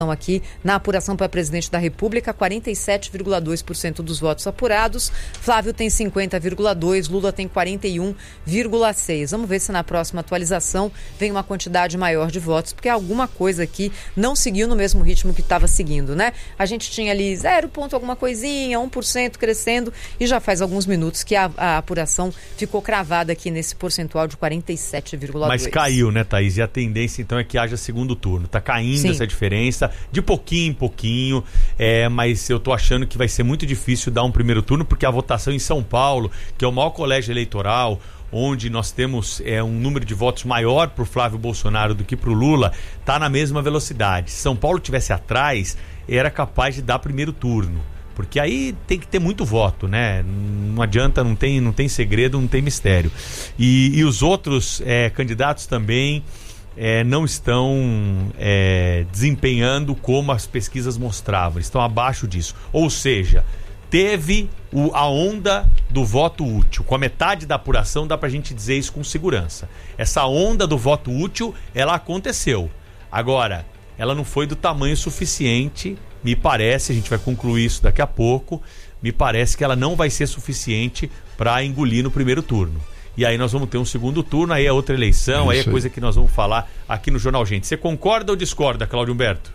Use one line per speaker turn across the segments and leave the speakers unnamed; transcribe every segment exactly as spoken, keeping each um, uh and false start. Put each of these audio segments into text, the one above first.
aqui na apuração para presidente da República, quarenta e sete vírgula dois por cento dos votos apurados, Flávio tem cinquenta vírgula dois por cento, Lula tem quarenta e um vírgula seis por cento. Vamos ver se na próxima atualização vem uma quantidade maior de votos, porque alguma coisa aqui não seguiu no mesmo ritmo que estava seguindo, né? A gente tinha ali zero ponto alguma coisinha, um por cento crescendo, e já faz alguns minutos que a, a apuração ficou cravada aqui nesse percentual de quarenta e sete vírgula dois por cento.
Mas caiu, né, Thaís? E a tendência então é que haja segundo turno. Tá caindo Sim. essa diferença, de pouquinho em pouquinho, é, mas eu tô achando que vai ser muito difícil dar um primeiro turno, porque a votação em São Paulo, que é o maior colégio eleitoral, onde nós temos é, um número de votos maior para o Flávio Bolsonaro do que para o Lula, tá na mesma velocidade. Se São Paulo tivesse atrás, era capaz de dar primeiro turno, porque aí tem que ter muito voto, né? Não adianta, não tem, não tem segredo, não tem mistério. E, e os outros é, candidatos também É, não estão é, desempenhando como as pesquisas mostravam, estão abaixo disso. Ou seja, teve o, a onda do voto útil. Com a metade da apuração dá pra gente dizer isso com segurança. Essa onda do voto útil, ela aconteceu. Agora, ela não foi do tamanho suficiente, me parece, a gente vai concluir isso daqui a pouco, me parece que ela não vai ser suficiente para engolir no primeiro turno. E aí nós vamos ter um segundo turno, aí é outra eleição, aí é coisa que nós vamos falar aqui no Jornal Gente. Você concorda ou discorda, Cláudio Humberto?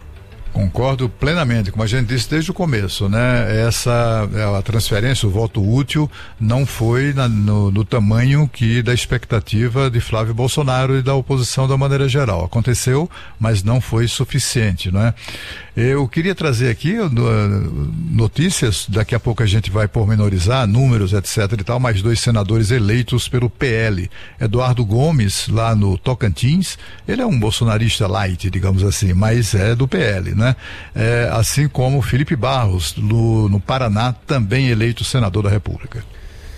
Concordo plenamente, como a gente disse desde o começo, né? Essa, a transferência, o voto útil, não foi na, no, no tamanho que da expectativa de Flávio Bolsonaro e da oposição da maneira geral. Aconteceu, mas não foi suficiente, né? Eu queria trazer aqui uh, notícias, daqui a pouco a gente vai pormenorizar, números, etc e tal, mais dois senadores eleitos pelo P L. Eduardo Gomes, lá no Tocantins, ele é um bolsonarista light, digamos assim, mas é do P L, né? É, assim como Felipe Barros, no, no Paraná, também eleito senador da República.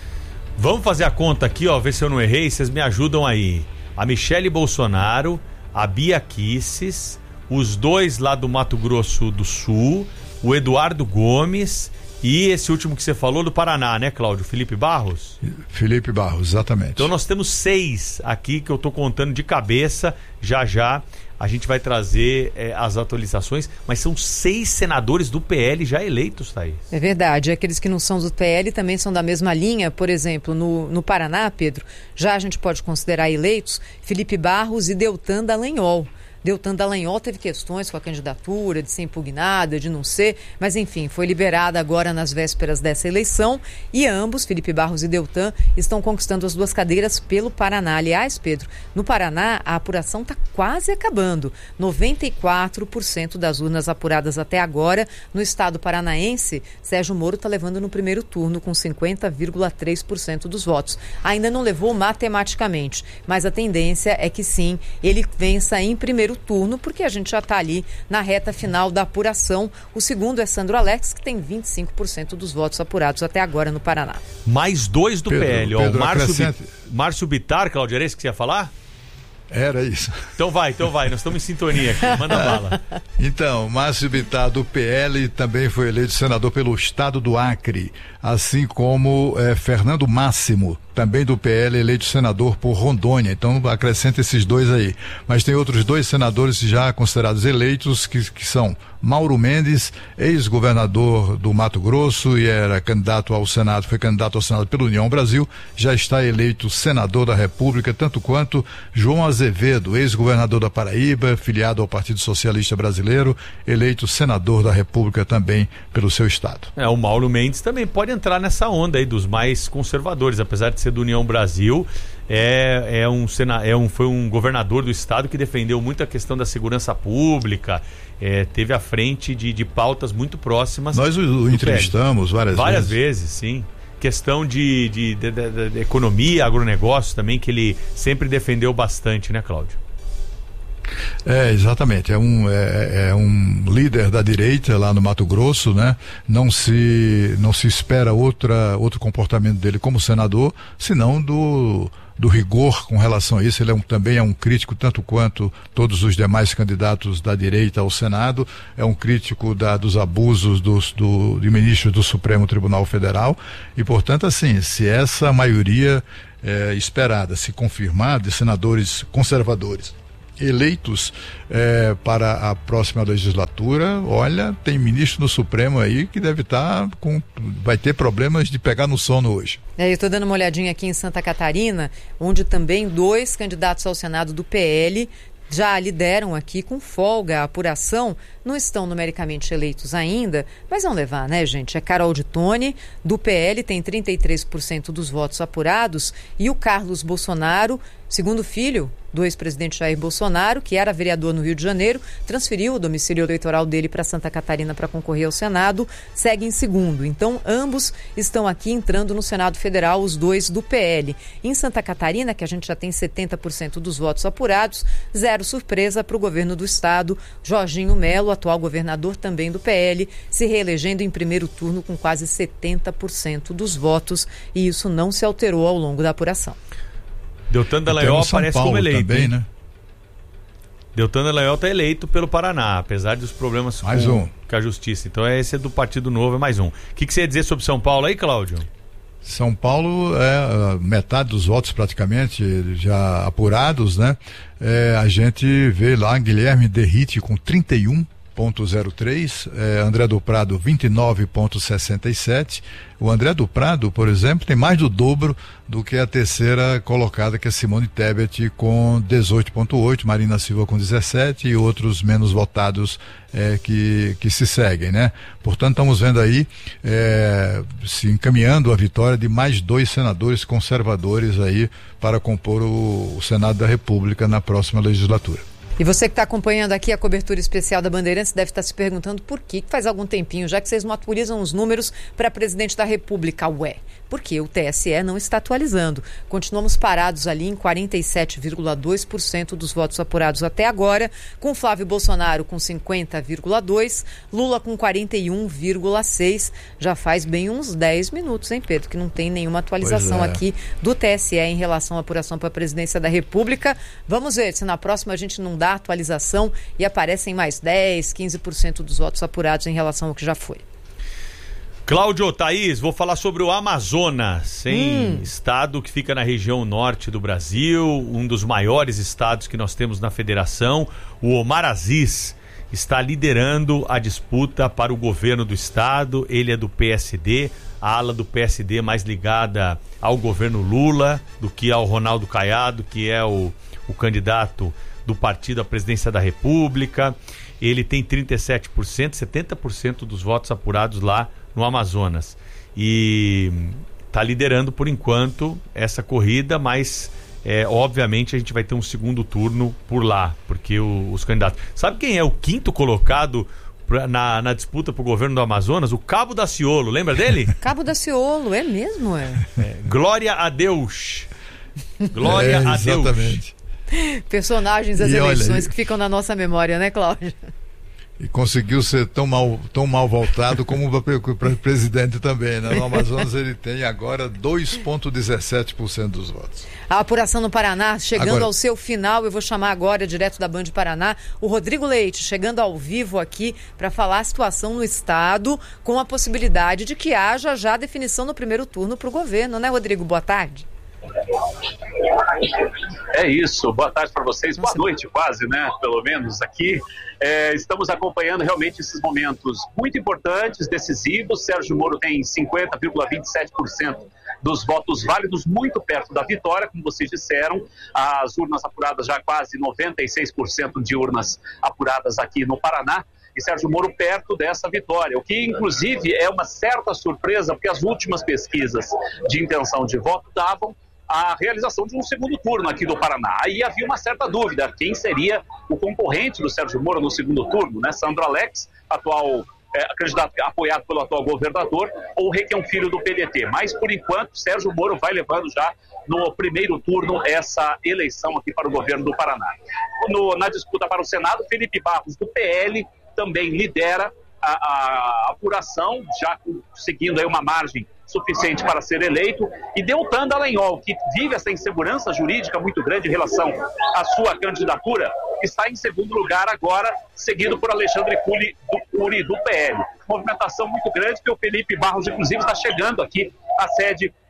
Vamos fazer a conta aqui, ó, ver se eu não errei, vocês me ajudam aí. A Michele Bolsonaro, a Bia Kicis, os dois lá do Mato Grosso do Sul, o Eduardo Gomes e esse último que você falou do Paraná, né, Cláudio? Felipe Barros?
Felipe Barros, exatamente.
Então nós temos seis aqui que eu tô contando de cabeça, já já a gente vai trazer é, as atualizações, mas são seis senadores do P L já eleitos, Thaís.
É verdade, aqueles que não são do P L também são da mesma linha. Por exemplo, no, no Paraná, Pedro, já a gente pode considerar eleitos Felipe Barros e Deltan Dallagnol. Deltan Dallagnol teve questões com a candidatura, de ser impugnada, de não ser, mas enfim, foi liberada agora nas vésperas dessa eleição e ambos, Felipe Barros e Deltan, estão conquistando as duas cadeiras pelo Paraná. Aliás, Pedro, no Paraná a apuração está quase acabando. noventa e quatro por cento das urnas apuradas até agora. No estado paranaense, Sérgio Moro está levando no primeiro turno com cinquenta vírgula três por cento dos votos. Ainda não levou matematicamente, mas a tendência é que sim, ele vença em primeiro turno, porque a gente já está ali na reta final da apuração. O segundo é Sandro Alex, que tem vinte e cinco por cento dos votos apurados até agora no Paraná.
Mais dois do
Pedro,
P L, ó.
Pedro,
O Márcio,
acrescente...
Bi... Márcio Bittar, Cláudio, era isso que você ia falar?
Era isso.
Então vai, então vai, nós estamos em sintonia aqui, manda bala.
Então, Márcio Bittar do P L também foi eleito senador pelo estado do Acre, assim como eh, Fernando Máximo, também do P L, eleito senador por Rondônia. Então acrescenta esses dois aí. Mas tem outros dois senadores já considerados eleitos, que, que são Mauro Mendes, ex-governador do Mato Grosso e era candidato ao Senado, foi candidato ao Senado pela União Brasil, já está eleito senador da República, tanto quanto João Azevedo, ex-governador da Paraíba, filiado ao Partido Socialista Brasileiro, eleito senador da República também pelo seu estado.
É, o Mauro Mendes também pode entrar nessa onda aí dos mais conservadores, apesar de ser do União Brasil, é, é um, é um, foi um governador do estado que defendeu muito a questão da segurança pública, é, teve à frente de, de pautas muito próximas.
Nós o, o entrevistamos várias,
várias
vezes.
vezes, sim. Questão de, de, de, de, de economia, agronegócio também, que ele sempre defendeu bastante, né, Cláudio?
É, exatamente, é um, é, é um líder da direita lá no Mato Grosso, né? Não se, não se espera outra, outro comportamento dele como senador, senão do, do rigor com relação a isso. Ele é um, também é um crítico, tanto quanto todos os demais candidatos da direita ao Senado, é um crítico da, dos abusos dos, do, de ministros do Supremo Tribunal Federal e, portanto, assim, se essa maioria é, esperada se confirmar de senadores conservadores eleitos é, para a próxima legislatura, olha, tem ministro no Supremo aí que deve estar com, vai ter problemas de pegar no sono hoje.
É, eu estou dando uma olhadinha aqui em Santa Catarina, onde também dois candidatos ao Senado do P L já lideram aqui com folga a apuração, não estão numericamente eleitos ainda, mas vão levar, né, gente? É Carol de Tone, do P L, tem trinta e três por cento dos votos apurados, e o Carlos Bolsonaro, segundo filho do ex-presidente Jair Bolsonaro, que era vereador no Rio de Janeiro, transferiu o domicílio eleitoral dele para Santa Catarina para concorrer ao Senado, segue em segundo. Então, ambos estão aqui entrando no Senado Federal, os dois do P L. Em Santa Catarina, que a gente já tem setenta por cento dos votos apurados, zero surpresa para o governo do estado. Jorginho Melo, atual governador também do P L, se reelegendo em primeiro turno com quase setenta por cento dos votos, e isso não se alterou ao longo da apuração.
Deltan Dallagnol aparece
Paulo
como eleito.
Também, né?
Deltan Dallagnol está eleito pelo Paraná, apesar dos problemas
mais
com,
um.
com a justiça. Então esse é do Partido Novo, é mais um. O que, que você ia dizer sobre São Paulo aí, Cláudio?
São Paulo é metade dos votos praticamente já apurados, né? É, a gente vê lá Guilherme Derrite com trinta e um vírgula zero três, é, André do Prado vinte e nove vírgula sessenta e sete. O André do Prado, por exemplo, tem mais do dobro do que a terceira colocada, que é Simone Tebet, com dezoito vírgula oito, Marina Silva com dezessete e outros menos votados é, que, que se seguem, né? Portanto, estamos vendo aí é, se encaminhando a vitória de mais dois senadores conservadores aí para compor o, o Senado da República na próxima legislatura.
E você que está acompanhando aqui a cobertura especial da Bandeirantes deve estar se perguntando por que, que faz algum tempinho, já que vocês não atualizam os números para presidente da República. Ué, porque o T S E não está atualizando. Continuamos parados ali em quarenta e sete vírgula dois por cento dos votos apurados até agora, com Flávio Bolsonaro com cinquenta vírgula dois por cento, Lula com quarenta e um vírgula seis por cento. Já faz bem uns dez minutos, hein, Pedro, que não tem nenhuma atualização é. aqui do T S E em relação à apuração para a presidência da República. Vamos ver se na próxima a gente não dá atualização e aparecem mais dez, quinze por cento dos votos apurados em relação ao que já foi.
Cláudio, Thaís, vou falar sobre o Amazonas, hein?
Hum.
Estado que fica na região norte do Brasil, um dos maiores estados que nós temos na federação. O Omar Aziz está liderando a disputa para o governo do estado. Ele é do P S D, a ala do P S D mais ligada ao governo Lula do que ao Ronaldo Caiado, que é o, o candidato do partido à presidência da República. Ele tem trinta e sete por cento, setenta por cento dos votos apurados lá no Amazonas. E está liderando por enquanto essa corrida, mas é, obviamente a gente vai ter um segundo turno por lá, porque o, os candidatos... Sabe quem é o quinto colocado pra, na, na disputa para o governo do Amazonas? O Cabo Daciolo, lembra dele?
Cabo Daciolo, é mesmo? É.
É, glória a Deus. Glória
é,
a Deus.
Exatamente.
Personagens das
e
eleições
olha,
que ficam na nossa memória, né, Cláudio?
E conseguiu ser tão mal, tão mal voltado como para presidente também, né? No Amazonas ele tem agora dois vírgula dezessete por cento dos votos.
A apuração no Paraná chegando
agora,
ao seu final, eu vou chamar agora, direto da Band Paraná, o Rodrigo Leite, chegando ao vivo aqui para falar a situação no estado, com a possibilidade de que haja já definição no primeiro turno para o governo, né, Rodrigo? Boa tarde.
É isso, boa tarde para vocês, boa noite quase, né, pelo menos aqui. É, estamos acompanhando realmente esses momentos muito importantes, decisivos. Sérgio Moro tem cinquenta vírgula vinte e sete por cento dos votos válidos, muito perto da vitória, como vocês disseram. As urnas apuradas, já quase noventa e seis por cento de urnas apuradas aqui no Paraná. E Sérgio Moro perto dessa vitória, o que inclusive é uma certa surpresa, porque as últimas pesquisas de intenção de voto davam a realização de um segundo turno aqui do Paraná. Aí havia uma certa dúvida, quem seria o concorrente do Sérgio Moro no segundo turno, né? Sandro Alex, atual é, candidato apoiado pelo atual governador, ou Requião Filho do P D T. Mas, por enquanto, Sérgio Moro vai levando já no primeiro turno essa eleição aqui para o governo do Paraná. No, na disputa para o Senado, Felipe Barros do P L também lidera a, a apuração, já conseguindo aí uma margem suficiente para ser eleito, e Deltan Dallagnol, que vive essa insegurança jurídica muito grande em relação à sua candidatura, está em segundo lugar agora, seguido por Alexandre Cury do, Cury, do P L. Movimentação muito grande, que o Felipe Barros, inclusive, está chegando aqui à sede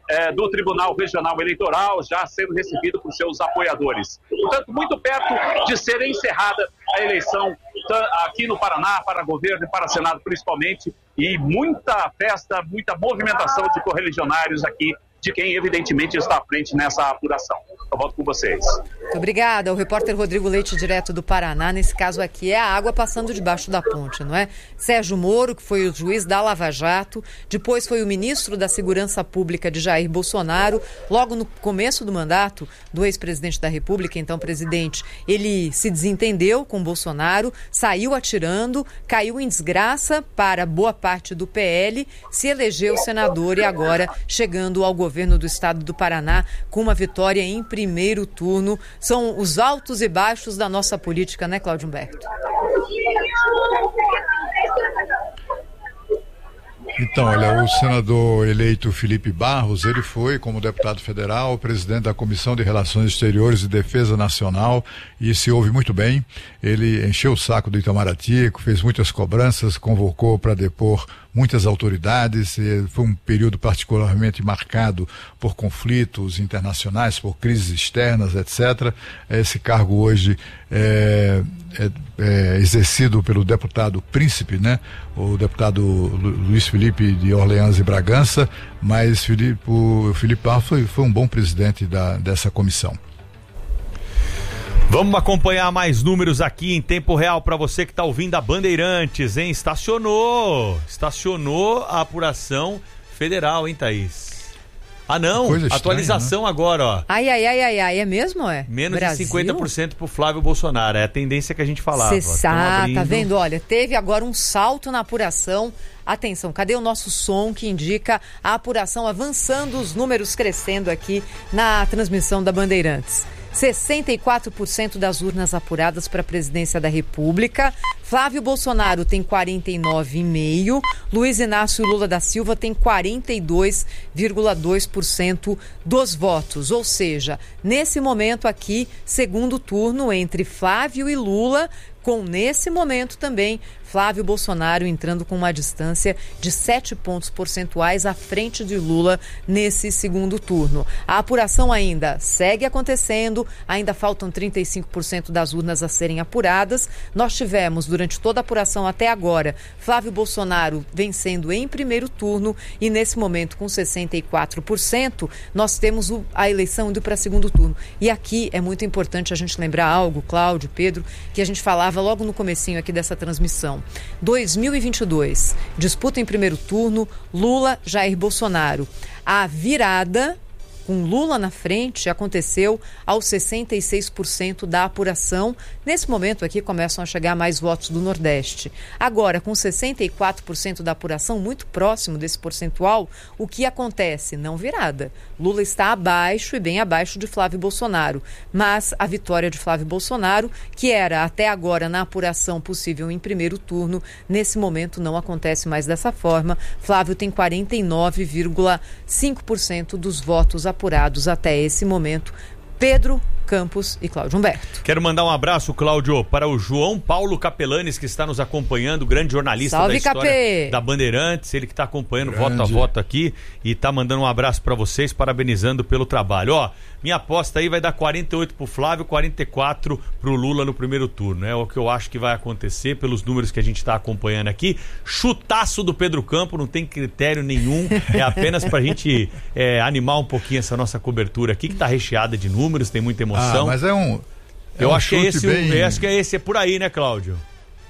é, do Tribunal Regional Eleitoral, já sendo recebido por seus apoiadores. Portanto, muito perto de ser encerrada a eleição aqui no Paraná, para governo e para Senado principalmente, e muita festa, muita movimentação de correligionários aqui, de quem evidentemente está à frente nessa apuração. Eu volto com vocês.
Muito obrigada. O repórter Rodrigo Leite, direto do Paraná. Nesse caso aqui é a água passando debaixo da ponte, não é? Sérgio Moro, que foi o juiz da Lava Jato, depois foi o ministro da Segurança Pública de Jair Bolsonaro. Logo no começo do mandato do ex-presidente da República, então presidente, ele se desentendeu com Bolsonaro, saiu atirando, caiu em desgraça para boa parte do P L, se elegeu senador e agora chegando ao governo do estado do Paraná com uma vitória em primeiro turno. São os altos e baixos da nossa política, né, Cláudio Humberto?
Então, olha, o senador eleito Felipe Barros, ele foi, como deputado federal, presidente da Comissão de Relações Exteriores e Defesa Nacional, e se ouve muito bem. Ele encheu o saco do Itamaraty, fez muitas cobranças, convocou para depor muitas autoridades. Foi um período particularmente marcado por conflitos internacionais, por crises externas, etcétera. Esse cargo hoje é, é, é exercido pelo deputado Príncipe, né? O deputado Luiz Felipe de Orleans e Bragança, mas Felipe, o Felipe Barros foi, foi um bom presidente da, dessa comissão.
Vamos acompanhar mais números aqui em tempo real para você que está ouvindo a Bandeirantes, hein? Estacionou, estacionou a apuração federal, hein, Thaís? Ah, não, atualização estranha, né? Agora, ó.
Ai, ai, ai, ai, ai, é mesmo, é?
Menos
Brasil?
de cinquenta por cento pro Flávio Bolsonaro, é a tendência que a gente falava.
Cê sabe, tá vendo? Olha, teve agora um salto na apuração. Atenção, cadê o nosso som que indica a apuração avançando, os números crescendo aqui na transmissão da Bandeirantes? sessenta e quatro por cento das urnas apuradas para a presidência da República. Flávio Bolsonaro tem quarenta e nove vírgula cinco por cento. Luiz Inácio Lula da Silva tem quarenta e dois vírgula dois por cento dos votos. Ou seja, nesse momento aqui, segundo turno entre Flávio e Lula, com nesse momento também Flávio Bolsonaro entrando com uma distância de sete pontos percentuais à frente de Lula nesse segundo turno. A apuração ainda segue acontecendo, ainda faltam trinta e cinco por cento das urnas a serem apuradas. Nós tivemos, durante toda a apuração até agora, Flávio Bolsonaro vencendo em primeiro turno e nesse momento com sessenta e quatro por cento nós temos o, a eleição indo para segundo turno. E aqui é muito importante a gente lembrar algo, Cláudio, Pedro, que a gente falava logo no comecinho aqui dessa transmissão. dois mil e vinte e dois, disputa em primeiro turno, Lula, Jair Bolsonaro. A virada, com Lula na frente, aconteceu aos sessenta e seis por cento da apuração. Nesse momento aqui começam a chegar mais votos do Nordeste. Agora, com sessenta e quatro por cento da apuração, muito próximo desse percentual, o que acontece? Não virada. Lula está abaixo e bem abaixo de Flávio Bolsonaro. Mas a vitória de Flávio Bolsonaro, que era até agora na apuração possível em primeiro turno, nesse momento não acontece mais dessa forma. Flávio tem quarenta e nove vírgula cinco por cento dos votos apurados até esse momento. Pedro Campos e Cláudio Humberto.
Quero mandar um abraço, Cláudio, para o João Paulo Capelanes, que está nos acompanhando, grande jornalista
Salve,
da história
Capê.
da Bandeirantes, ele que está acompanhando
grande.
voto a voto aqui e está mandando um abraço para vocês, parabenizando pelo trabalho. Ó, minha aposta aí vai dar quarenta e oito pro Flávio, quarenta e quatro pro Lula no primeiro turno. É o que eu acho que vai acontecer pelos números que a gente está acompanhando aqui. Chutaço do Pedro Campos, não tem critério nenhum, é apenas pra gente é, animar um pouquinho essa nossa cobertura aqui, que tá recheada de números, tem muita emoção.
Ah, mas é um. É
eu
um
acho que esse,
bem...
eu acho que esse é por aí, né, Cláudio?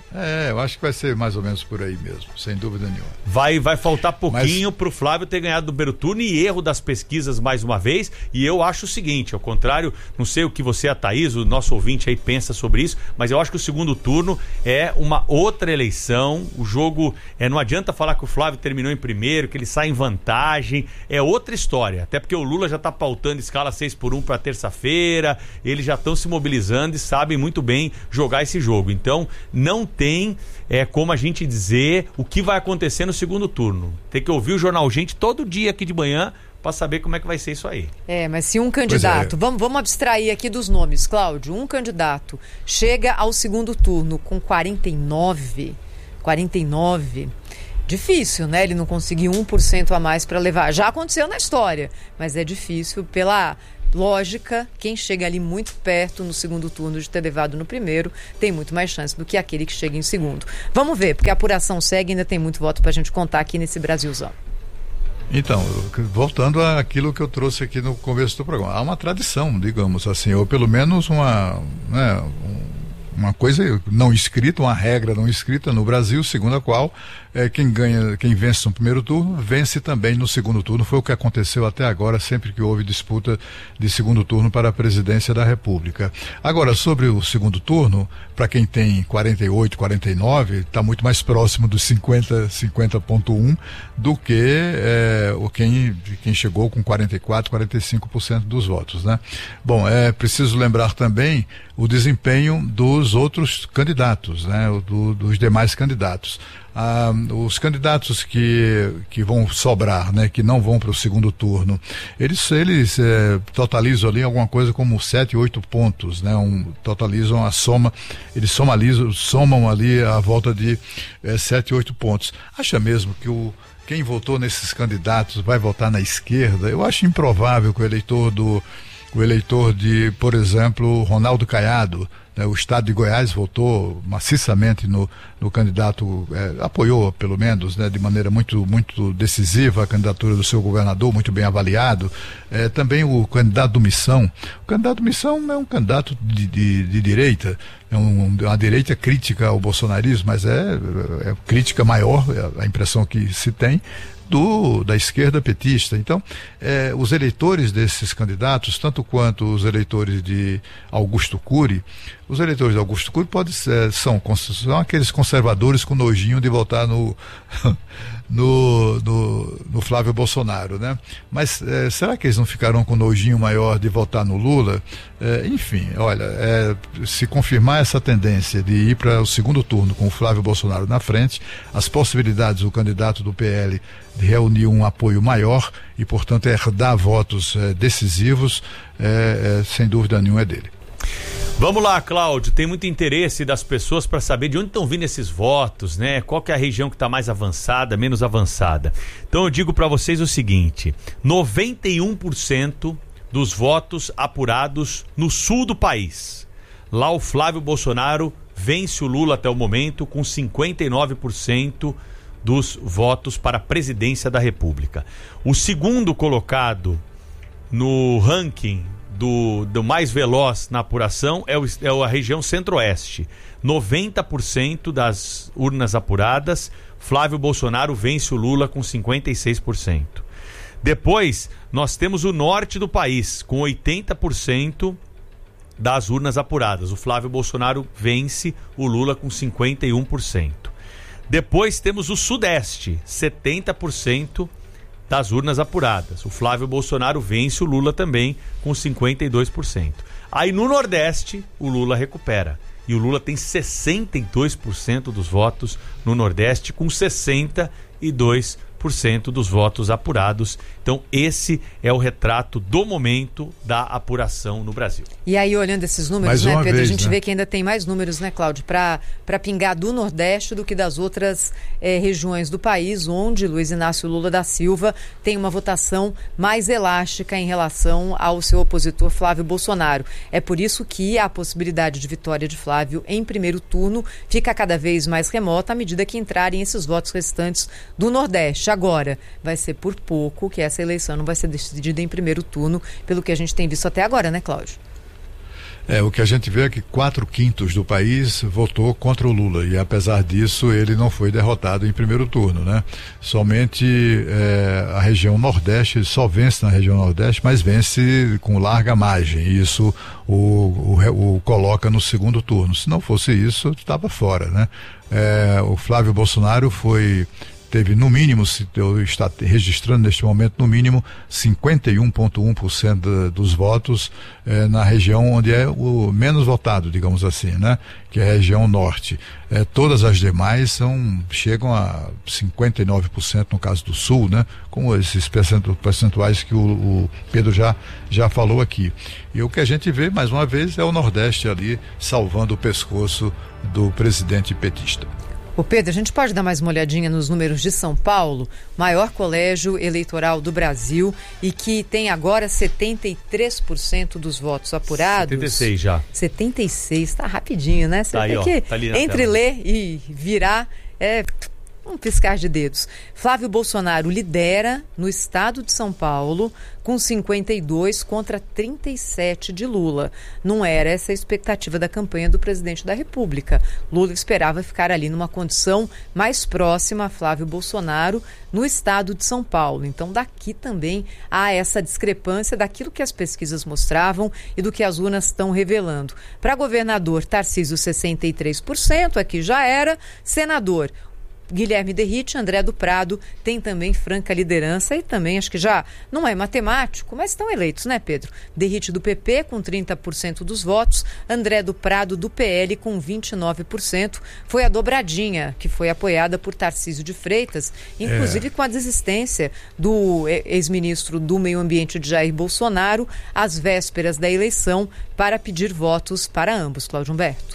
É, eu acho que vai ser mais ou menos por aí mesmo, sem dúvida nenhuma.
Vai, vai faltar pouquinho
Mas...
pro Flávio ter ganhado do primeiro turno e erro das pesquisas mais uma vez. E eu acho o seguinte, ao contrário, não sei o que você, a Thaís, o nosso ouvinte aí pensa sobre isso, mas eu acho que o segundo turno é uma outra eleição. O jogo, é, não adianta falar que o Flávio terminou em primeiro, que ele sai em vantagem, é outra história. Até porque o Lula já tá pautando escala seis por um para terça-feira, eles já estão se mobilizando e sabem muito bem jogar esse jogo. Então, não tem é, como a gente dizer o que vai acontecer no segundo turno. Tem que ouvir o Jornal Gente todo dia aqui de manhã para saber como é que vai ser isso aí.
É, mas se um candidato, é. vamos, vamos abstrair aqui dos nomes, Cláudio, um candidato chega ao segundo turno com quarenta e nove, quarenta e nove, difícil, né? Ele não conseguir um por cento a mais para levar. Já aconteceu na história, mas é difícil pela lógica. Quem chega ali muito perto no segundo turno de ter levado no primeiro tem muito mais chance do que aquele que chega em segundo. Vamos ver, porque a apuração segue, ainda tem muito voto para a gente contar aqui nesse Brasilzão.
Então, voltando àquilo que eu trouxe aqui no começo do programa, há uma tradição, digamos assim, ou pelo menos uma, né, uma coisa não escrita, uma regra não escrita no Brasil, segundo a qual é, quem ganha, quem vence no primeiro turno, vence também no segundo turno. Foi o que aconteceu até agora, sempre que houve disputa de segundo turno para a presidência da República. Agora, sobre o segundo turno, para quem tem quarenta e oito, quarenta e nove, está muito mais próximo dos cinquenta, cinquenta vírgula um do que é, o quem, quem chegou com quarenta e quatro, quarenta e cinco por cento dos votos, né? Bom, é preciso lembrar também o desempenho dos outros candidatos, né? O, do, dos demais candidatos. Ah, os candidatos que, que vão sobrar, né, que não vão para o segundo turno, eles, eles é, totalizam ali alguma coisa como sete, oito pontos, né, um, totalizam a soma, eles somalizam, somam ali a volta de é, sete, oito pontos. Acha mesmo que o, quem votou nesses candidatos vai votar na esquerda? Eu acho improvável que o eleitor do, o eleitor de, por exemplo, Ronaldo Caiado, o estado de Goiás votou maciçamente no, no candidato, é, apoiou pelo menos, né, de maneira muito, muito decisiva a candidatura do seu governador, muito bem avaliado. É, também o candidato do Missão. O candidato do Missão é um candidato de, de, de direita, é um, uma direita crítica ao bolsonarismo, mas é, é crítica maior, é a impressão que se tem, Do, da esquerda petista. Então, eh, os eleitores desses candidatos, tanto quanto os eleitores de Augusto Cury, os eleitores de Augusto Cury podem ser, são, são aqueles conservadores com nojinho de votar no, no, no, no Flávio Bolsonaro, né? Mas eh, será que eles não ficarão com nojinho maior de votar no Lula? Eh, enfim, olha, eh, se confirmar essa tendência de ir para o segundo turno com o Flávio Bolsonaro na frente, as possibilidades do candidato do P L de reunir um apoio maior e, portanto, herdar votos eh, decisivos, eh, eh, sem dúvida nenhuma é dele.
Vamos lá, Cláudio, tem muito interesse das pessoas para saber de onde estão vindo esses votos, né? Qual que é a região que está mais avançada, menos avançada. Então eu digo para vocês o seguinte, noventa e um por cento dos votos apurados no sul do país. Lá o Flávio Bolsonaro vence o Lula até o momento com cinquenta e nove por cento dos votos para a presidência da República. O segundo colocado no ranking do, do mais veloz na apuração é, o, é a região centro-oeste. noventa por cento das urnas apuradas, Flávio Bolsonaro vence o Lula com cinquenta e seis por cento. Depois, nós temos o norte do país, com oitenta por cento das urnas apuradas. O Flávio Bolsonaro vence o Lula com cinquenta e um por cento. Depois temos o sudeste, setenta por cento das urnas apuradas. O Flávio Bolsonaro vence o Lula também com cinquenta e dois por cento. Aí no nordeste, o Lula recupera. E o Lula tem sessenta e dois por cento dos votos no nordeste, com sessenta e dois por cento dos votos apurados. Então esse é o retrato do momento da apuração no Brasil.
E aí, olhando esses números, né, Pedro, vez, a gente né? vê que ainda tem mais números, né, Cláudio, para para pingar do Nordeste do que das outras eh, regiões do país, onde Luiz Inácio Lula da Silva tem uma votação mais elástica em relação ao seu opositor Flávio Bolsonaro. É por isso que a possibilidade de vitória de Flávio em primeiro turno fica cada vez mais remota à medida que entrarem esses votos restantes do Nordeste. Agora, vai ser por pouco que essa eleição não vai ser decidida em primeiro turno, pelo que a gente tem visto até agora, né, Cláudio?
É, o que a gente vê é que quatro quintos do país votou contra o Lula e, apesar disso, ele não foi derrotado em primeiro turno, né? Somente é, a região Nordeste, só vence na região Nordeste, mas vence com larga margem, e isso o, o, o coloca no segundo turno. Se não fosse isso, estava fora, né? É, o Flávio Bolsonaro foi... teve no mínimo, se eu está registrando neste momento, no mínimo cinquenta e um vírgula um por cento dos votos eh, na região onde é o menos votado, digamos assim, né? Que é a região norte. Eh, todas as demais são, chegam a cinquenta e nove por cento no caso do sul, né? Como esses percentuais que o, o Pedro já, já falou aqui. E o que a gente vê, mais uma vez, é o Nordeste ali salvando o pescoço do presidente petista.
Ô Pedro, a gente pode dar mais uma olhadinha nos números de São Paulo, maior colégio eleitoral do Brasil e que tem agora setenta e três por cento dos votos apurados.
setenta e seis já.
setenta e seis, tá rapidinho, né? Você
tá
tem
aí, ó,
que,
tá ali
entre
tela.
ler e virar, é um piscar de dedos. Flávio Bolsonaro lidera no estado de São Paulo com cinquenta e dois contra trinta e sete de Lula. Não era essa a expectativa da campanha do presidente da República. Lula esperava ficar ali numa condição mais próxima a Flávio Bolsonaro no estado de São Paulo. Então daqui também há essa discrepância daquilo que as pesquisas mostravam e do que as urnas estão revelando. Para governador, Tarcísio sessenta e três por cento, aqui já era. Senador, Guilherme Derrite, André do Prado tem também franca liderança e também acho que já não é matemático, mas estão eleitos, né, Pedro? Derrite do P P com trinta por cento dos votos, André do Prado do P L com vinte e nove por cento. Foi a dobradinha que foi apoiada por Tarcísio de Freitas, inclusive é. com a desistência do ex-ministro do Meio Ambiente de Jair Bolsonaro às vésperas da eleição para pedir votos para ambos. Cláudio Humberto.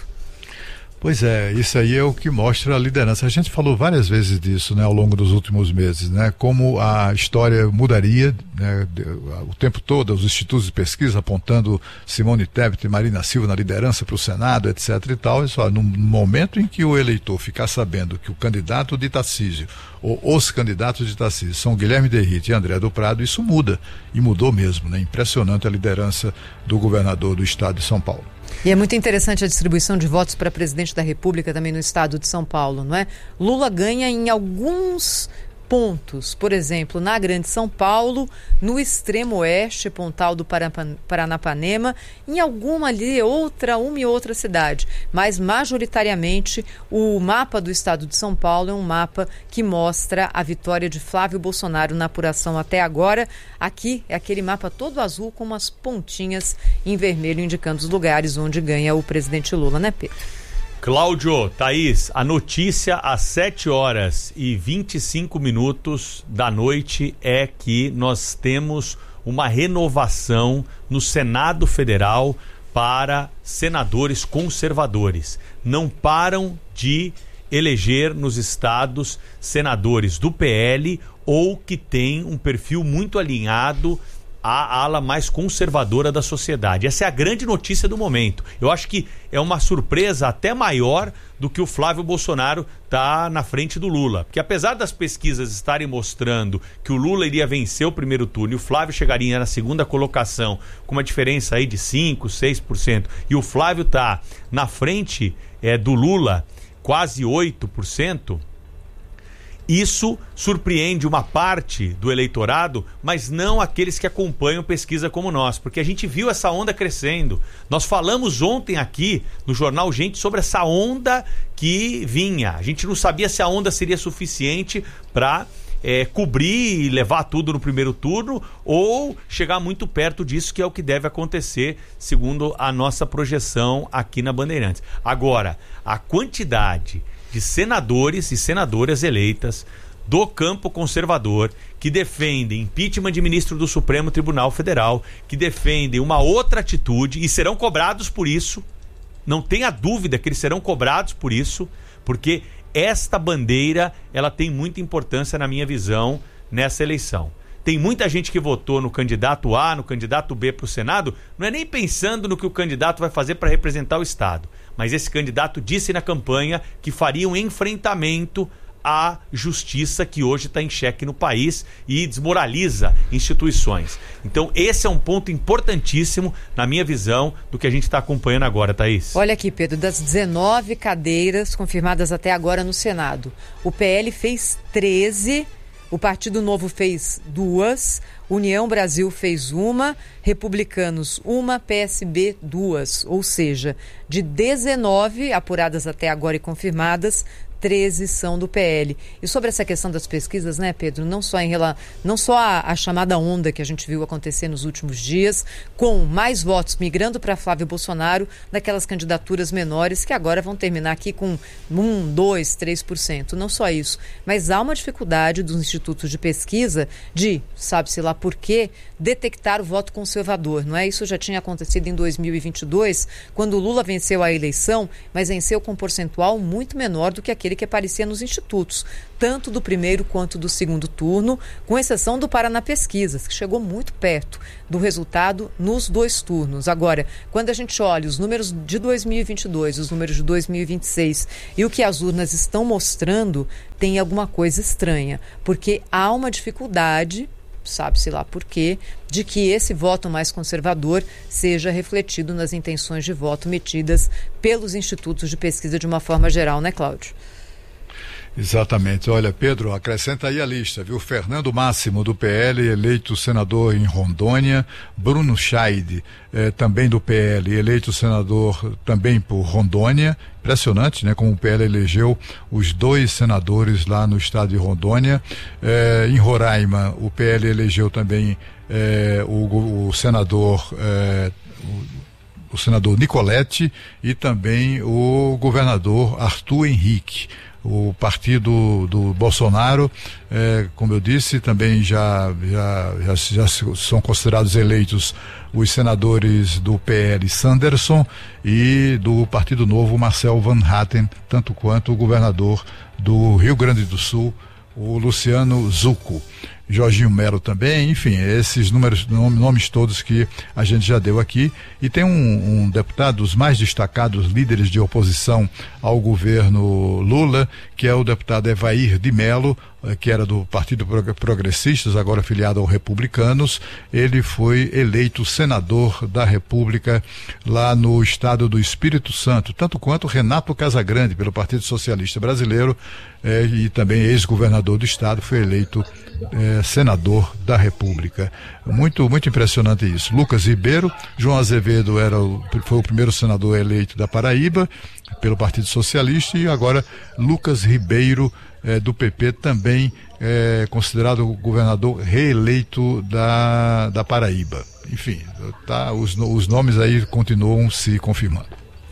Pois é, isso aí é o que mostra a liderança. A gente falou várias vezes disso, né, ao longo dos últimos meses, né, como a história mudaria, né, o tempo todo, os institutos de pesquisa apontando Simone Tebet e Marina Silva na liderança para o Senado, etc e tal. E só, no momento em que o eleitor ficar sabendo que o candidato de Tarcísio, ou os candidatos de Tarcísio, são Guilherme Derrite e André do Prado, isso muda. E mudou mesmo, né? Impressionante a liderança do governador do estado de São Paulo.
E é muito interessante a distribuição de votos para presidente da República também no estado de São Paulo, não é? Lula ganha em alguns pontos, por exemplo, na Grande São Paulo, no extremo oeste, Pontal do Paranapanema, em alguma ali, outra, uma e outra cidade. Mas, majoritariamente, o mapa do estado de São Paulo é um mapa que mostra a vitória de Flávio Bolsonaro na apuração até agora. Aqui é aquele mapa todo azul com umas pontinhas em vermelho indicando os lugares onde ganha o presidente Lula, né, Pedro?
Cláudio, Thaís, a notícia às sete horas e vinte e cinco minutos da noite é que nós temos uma renovação no Senado Federal para senadores conservadores. Não param de eleger nos estados senadores do P L ou que têm um perfil muito alinhado a ala mais conservadora da sociedade. Essa é a grande notícia do momento. Eu acho que é uma surpresa até maior do que o Flávio Bolsonaro tá na frente do Lula. Porque apesar das pesquisas estarem mostrando que o Lula iria vencer o primeiro turno e o Flávio chegaria na segunda colocação com uma diferença aí de cinco, seis por cento e o Flávio tá na frente é, do Lula quase oito por cento, isso surpreende uma parte do eleitorado, mas não aqueles que acompanham pesquisa como nós, porque a gente viu essa onda crescendo. Nós falamos ontem aqui no Jornal Gente sobre essa onda que vinha. A gente não sabia se a onda seria suficiente para é, cobrir e levar tudo no primeiro turno ou chegar muito perto disso, que é o que deve acontecer, segundo a nossa projeção aqui na Bandeirantes. Agora, a quantidade de senadores e senadoras eleitas do campo conservador que defendem impeachment de ministro do Supremo Tribunal Federal, que defendem uma outra atitude e serão cobrados por isso, não tenha dúvida que eles serão cobrados por isso, porque esta bandeira ela tem muita importância na minha visão nessa eleição. Tem muita gente que votou no candidato A, no candidato B para o Senado, não é nem pensando no que o candidato vai fazer para representar o Estado. Mas esse candidato disse na campanha que faria um enfrentamento à justiça que hoje está em xeque no país e desmoraliza instituições. Então esse é um ponto importantíssimo, na minha visão, do que a gente está acompanhando agora, Thaís.
Olha aqui, Pedro, das dezenove cadeiras confirmadas até agora no Senado, o P L fez treze, o Partido Novo fez duas, União Brasil fez uma, Republicanos uma, P S B duas. Ou seja, de dezenove apuradas até agora e confirmadas, treze são do P L. E sobre essa questão das pesquisas, né, Pedro, não só, em rela... não só a, a chamada onda que a gente viu acontecer nos últimos dias, com mais votos migrando para Flávio Bolsonaro, daquelas candidaturas menores que agora vão terminar aqui com um, dois, três por cento. Não só isso, mas há uma dificuldade dos institutos de pesquisa de, sabe-se lá por quê, detectar o voto conservador, não é? Isso já tinha acontecido em dois mil e vinte e dois, quando o Lula venceu a eleição, mas venceu com um percentual muito menor do que aquele dele que aparecia nos institutos, tanto do primeiro quanto do segundo turno, com exceção do Paraná Pesquisas, que chegou muito perto do resultado nos dois turnos. Agora, quando a gente olha os números de dois mil e vinte e dois, os números de dois mil e vinte e seis e o que as urnas estão mostrando, tem alguma coisa estranha, porque há uma dificuldade, sabe-se lá por quê, de que esse voto mais conservador seja refletido nas intenções de voto metidas pelos institutos de pesquisa de uma forma geral, né, Cláudio?
Exatamente. Olha, Pedro, acrescenta aí a lista, viu? Fernando Máximo, do P L, eleito senador em Rondônia. Bruno Scheid, eh, também do P L, eleito senador também por Rondônia. Impressionante, né? Como o P L elegeu os dois senadores lá no estado de Rondônia. Eh, em Roraima, o P L elegeu também eh, o, o senador... Eh, o, o senador Nicolete e também o governador Arthur Henrique. O partido do Bolsonaro, eh, como eu disse, também já, já, já, já são considerados eleitos os senadores do P L Sanderson e do Partido Novo Marcel Van Hatten, tanto quanto o governador do Rio Grande do Sul, o Luciano Zucco. Jorginho Melo também, enfim, esses números, nomes todos que a gente já deu aqui. E tem um, um deputado, os mais destacados líderes de oposição ao governo Lula, que é o deputado Evair de Mello, que era do Partido Progressistas, agora filiado ao Republicanos. Ele foi eleito senador da República lá no estado do Espírito Santo, tanto quanto Renato Casagrande, pelo Partido Socialista Brasileiro, eh, e também ex-governador do estado, foi eleito eh, senador da República. Muito, muito impressionante isso. Lucas Ribeiro, João Azevedo era o, foi o primeiro senador eleito da Paraíba pelo Partido Socialista, e agora Lucas Ribeiro, É, do P P, também é, considerado governador reeleito da, da Paraíba. Enfim, tá, os, os nomes aí continuam se confirmando.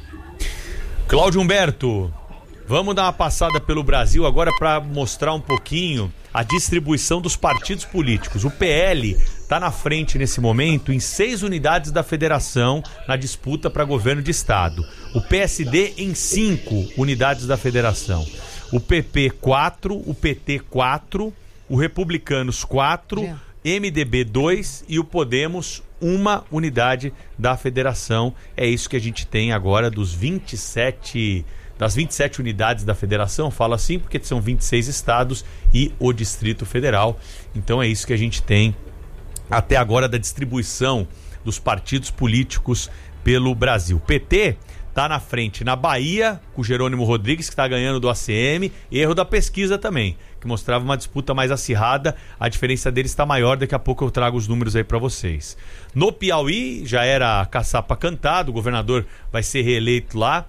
Cláudio Humberto, vamos dar uma passada pelo Brasil agora para mostrar um pouquinho a distribuição dos partidos políticos. O P L está na frente nesse momento em seis unidades da federação na disputa para governo de estado. O P S D em cinco unidades da federação. O P P quatro, o P T quatro, o Republicanos quatro, é. M D B dois e o Podemos uma unidade da federação. É isso que a gente tem agora dos vinte e sete, das vinte e sete unidades da federação. Falo assim porque são vinte e seis estados e o Distrito Federal. Então é isso que a gente tem até agora da distribuição dos partidos políticos pelo Brasil. P T está na frente na Bahia, com o Jerônimo Rodrigues, que está ganhando do A C M, erro da pesquisa também, que mostrava uma disputa mais acirrada, a diferença deles está maior, daqui a pouco eu trago os números aí para vocês. No Piauí, já era caçapa cantado, o governador vai ser reeleito lá,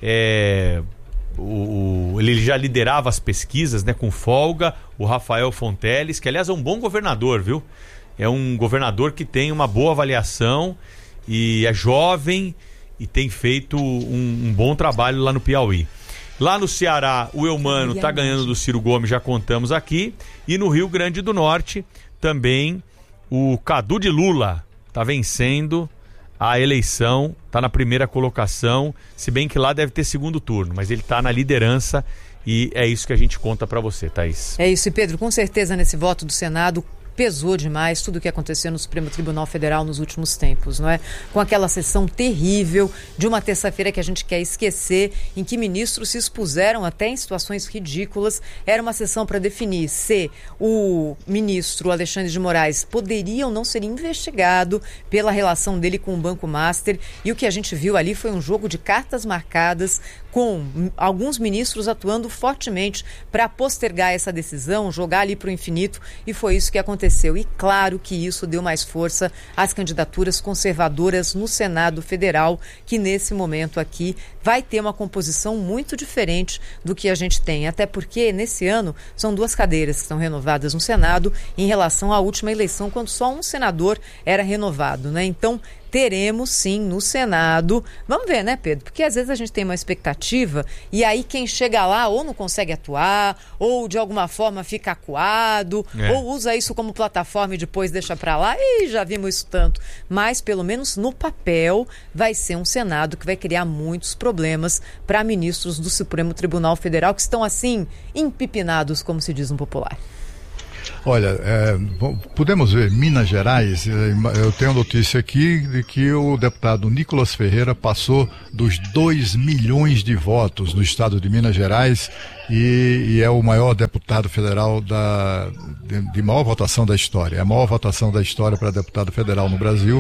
é, o, o, ele já liderava as pesquisas, né, com folga, o Rafael Fonteles, que aliás é um bom governador, viu? É um governador que tem uma boa avaliação e é jovem, e tem feito um, um bom trabalho lá no Piauí. Lá no Ceará, o Eumano está ganhando do Ciro Gomes, já contamos aqui. E no Rio Grande do Norte, também o Cadu de Lula está vencendo a eleição, está na primeira colocação, se bem que lá deve ter segundo turno, mas ele está na liderança e é isso que a gente conta para você, Thaís.
É isso, e Pedro, com certeza nesse voto do Senado pesou demais tudo o que aconteceu no Supremo Tribunal Federal nos últimos tempos, não é? Com aquela sessão terrível de uma terça-feira que a gente quer esquecer, em que ministros se expuseram até em situações ridículas. Era uma sessão para definir se o ministro Alexandre de Moraes poderia ou não ser investigado pela relação dele com o Banco Master, e o que a gente viu ali foi um jogo de cartas marcadas, com alguns ministros atuando fortemente para postergar essa decisão, jogar ali para o infinito, e foi isso que aconteceu. E claro que isso deu mais força às candidaturas conservadoras no Senado Federal, que nesse momento aqui vai ter uma composição muito diferente do que a gente tem, até porque nesse ano são duas cadeiras que são renovadas no Senado em relação à última eleição, quando só um senador era renovado, né? Então teremos sim no Senado. Vamos ver, né, Pedro? Porque às vezes a gente tem uma expectativa e aí quem chega lá ou não consegue atuar, ou de alguma forma fica acuado, é. ou usa isso como plataforma e depois deixa pra lá. E já vimos isso tanto. Mas, pelo menos no papel, vai ser um Senado que vai criar muitos problemas para ministros do Supremo Tribunal Federal que estão, assim, empipinados, como se diz no popular.
Olha, é, podemos ver Minas Gerais. Eu tenho notícia aqui de que o deputado Nicolas Ferreira passou dos dois milhões de votos no estado de Minas Gerais e, e é o maior deputado federal da, de, de maior votação da história. É a maior votação da história para deputado federal no Brasil.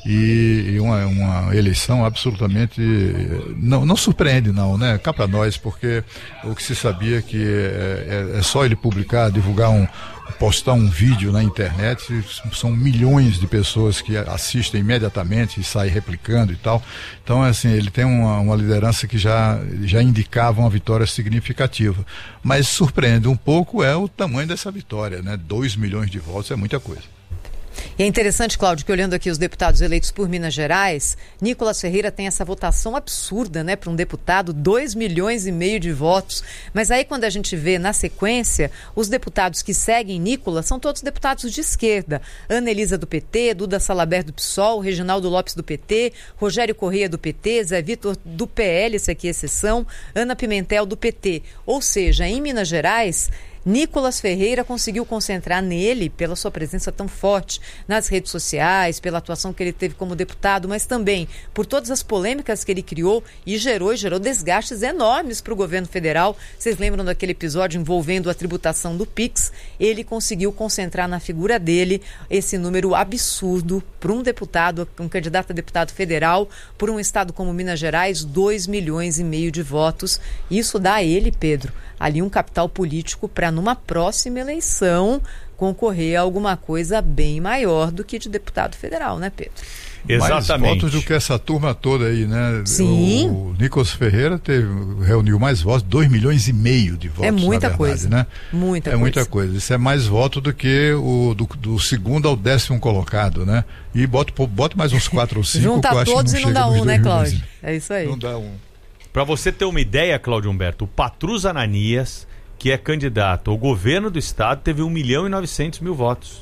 E, e uma, uma eleição absolutamente não, não surpreende não, né? Cá para nós, porque o que se sabia que é, é, é só ele publicar, divulgar um, postar um vídeo na internet, são milhões de pessoas que assistem imediatamente e saem replicando e tal. Então, assim, ele tem uma, uma liderança que já, já indicava uma vitória significativa. Mas surpreende um pouco é o tamanho dessa vitória, né? dois milhões de votos é muita coisa.
E é interessante, Cláudio, que olhando aqui os deputados eleitos por Minas Gerais, Nicolas Ferreira tem essa votação absurda, né, para um deputado, dois milhões e meio de votos. Mas aí quando a gente vê na sequência, os deputados que seguem Nicolas são todos deputados de esquerda. Ana Elisa do P T, Duda Salabert do P SOL, Reginaldo Lopes do P T, Rogério Correia do P T, Zé Vitor do P L, esse aqui é exceção, Ana Pimentel do P T. Ou seja, em Minas Gerais, Nicolas Ferreira conseguiu concentrar nele, pela sua presença tão forte nas redes sociais, pela atuação que ele teve como deputado, mas também por todas as polêmicas que ele criou e gerou, e gerou desgastes enormes para o governo federal. Vocês lembram daquele episódio envolvendo a tributação do Pix? Ele conseguiu concentrar na figura dele esse número absurdo para um deputado, um candidato a deputado federal, por um estado como Minas Gerais, dois milhões e meio de votos. Isso dá a ele, Pedro, ali um capital político para numa próxima eleição concorrer a alguma coisa bem maior do que de deputado federal, né, Pedro?
Exatamente.
Mais votos do que essa turma toda aí, né?
Sim.
O Nicolas Ferreira teve, reuniu mais votos, dois milhões e meio de votos,
é muita
na verdade,
coisa,
né?
Muita
é
coisa.
muita coisa. Isso é mais voto do que o do, do segundo ao décimo colocado, né? E bota, bota mais uns quatro ou cinco.
Junta
que eu acho
todos
que não
e não dá um, né, Cláudio? É isso aí.
Não dá um.
Para você ter uma ideia, Cláudio Humberto, o Patrus Ananias, que é candidato ao governo do estado, teve um milhão e novecentos mil votos.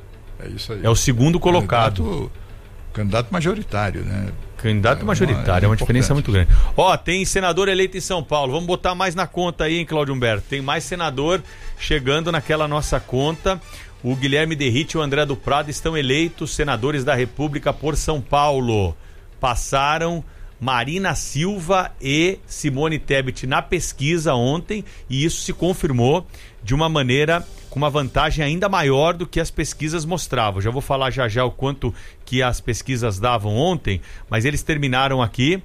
É isso aí.
É o segundo colocado.
Candidato, candidato majoritário, né?
Candidato
é
majoritário,
uma,
é uma
é
diferença muito grande. Ó, tem senador eleito em São Paulo. Vamos botar mais na conta aí, hein, Cláudio Humberto? Tem mais senador chegando naquela nossa conta. O Guilherme Derrite e o André do Prado estão eleitos senadores da República por São Paulo. Passaram Marina Silva e Simone Tebet na pesquisa ontem, e isso se confirmou de uma maneira com uma vantagem ainda maior do que as pesquisas mostravam. Já vou falar já já o quanto que as pesquisas davam ontem, mas eles terminaram aqui,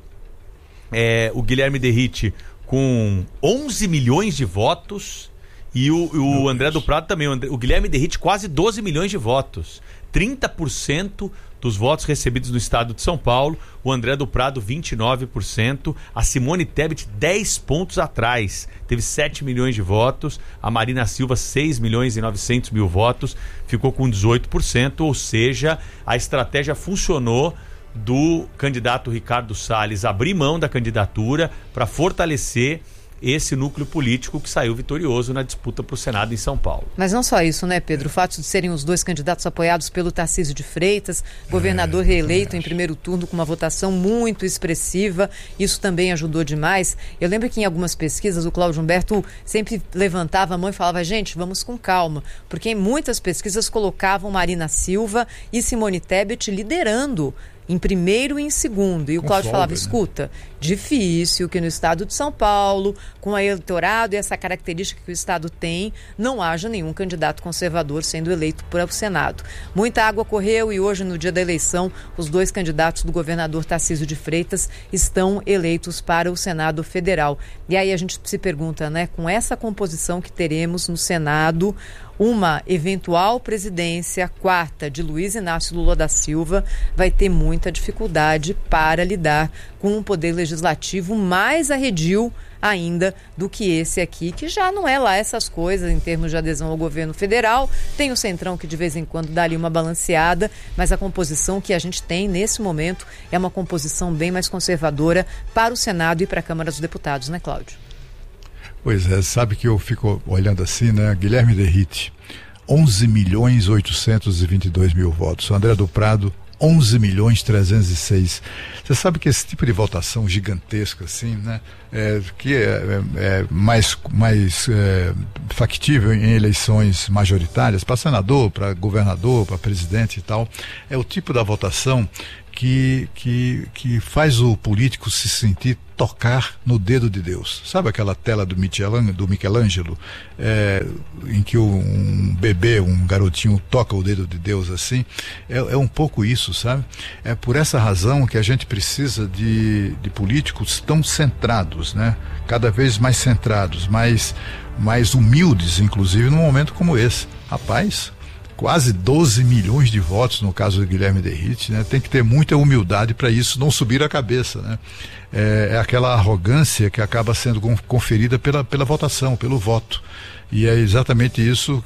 é, o Guilherme Derrite com onze milhões de votos e o, o André do Prado também. O, André, o Guilherme Derrite quase doze milhões de votos, trinta por cento dos votos recebidos no estado de São Paulo. O André do Prado, vinte e nove por cento. A Simone Tebet, dez pontos atrás, teve sete milhões de votos. A Marina Silva, seis milhões e novecentos mil votos, ficou com dezoito por cento. Ou seja, a estratégia funcionou do candidato Ricardo Salles abrir mão da candidatura para fortalecer esse núcleo político que saiu vitorioso na disputa para o Senado em São Paulo.
Mas não só isso, né, Pedro? O fato de serem os dois candidatos apoiados pelo Tarcísio de Freitas, governador reeleito em primeiro turno com uma votação muito expressiva, isso também ajudou demais. Eu lembro que em algumas pesquisas o Cláudio Humberto sempre levantava a mão e falava, gente, vamos com calma, porque em muitas pesquisas colocavam Marina Silva e Simone Tebet liderando em primeiro e em segundo. E o Cláudio falava, né? Escuta, difícil que no estado de São Paulo, com o eleitorado e essa característica que o estado tem, não haja nenhum candidato conservador sendo eleito para o Senado. Muita água correu e hoje, no dia da eleição, os dois candidatos do governador Tarcísio de Freitas estão eleitos para o Senado Federal. E aí a gente se pergunta, né, com essa composição que teremos no Senado, uma eventual presidência quarta de Luiz Inácio Lula da Silva vai ter muita dificuldade para lidar com um poder legislativo mais arredio ainda do que esse aqui, que já não é lá essas coisas em termos de adesão ao governo federal. Tem o Centrão que de vez em quando dá ali uma balanceada, mas a composição que a gente tem nesse momento é uma composição bem mais conservadora para o Senado e para a Câmara dos Deputados, né, Cláudio?
Pois é, sabe que eu fico olhando assim, né? Guilherme Derrite, onze milhões oitocentos e vinte e dois mil votos. André do Prado, onze milhões trezentos e seis. Você sabe que esse tipo de votação gigantesca, assim, né? É, que é, é, é mais, mais é, factível em eleições majoritárias, para senador, para governador, para presidente e tal, é o tipo da votação que, que, que faz o político se sentir tocar no dedo de Deus. Sabe aquela tela do Michelangelo, do Michelangelo é, em que um bebê, um garotinho toca o dedo de Deus assim? É, é um pouco isso, sabe? É por essa razão que a gente precisa de, de políticos tão centrados, né? Cada vez mais centrados, mais, mais humildes, inclusive, num momento como esse. Rapaz, quase doze milhões de votos no caso do Guilherme Derrite, né? Tem que ter muita humildade para isso não subir a cabeça, né? É, é aquela arrogância que acaba sendo conferida pela, pela votação, pelo voto. E é exatamente isso,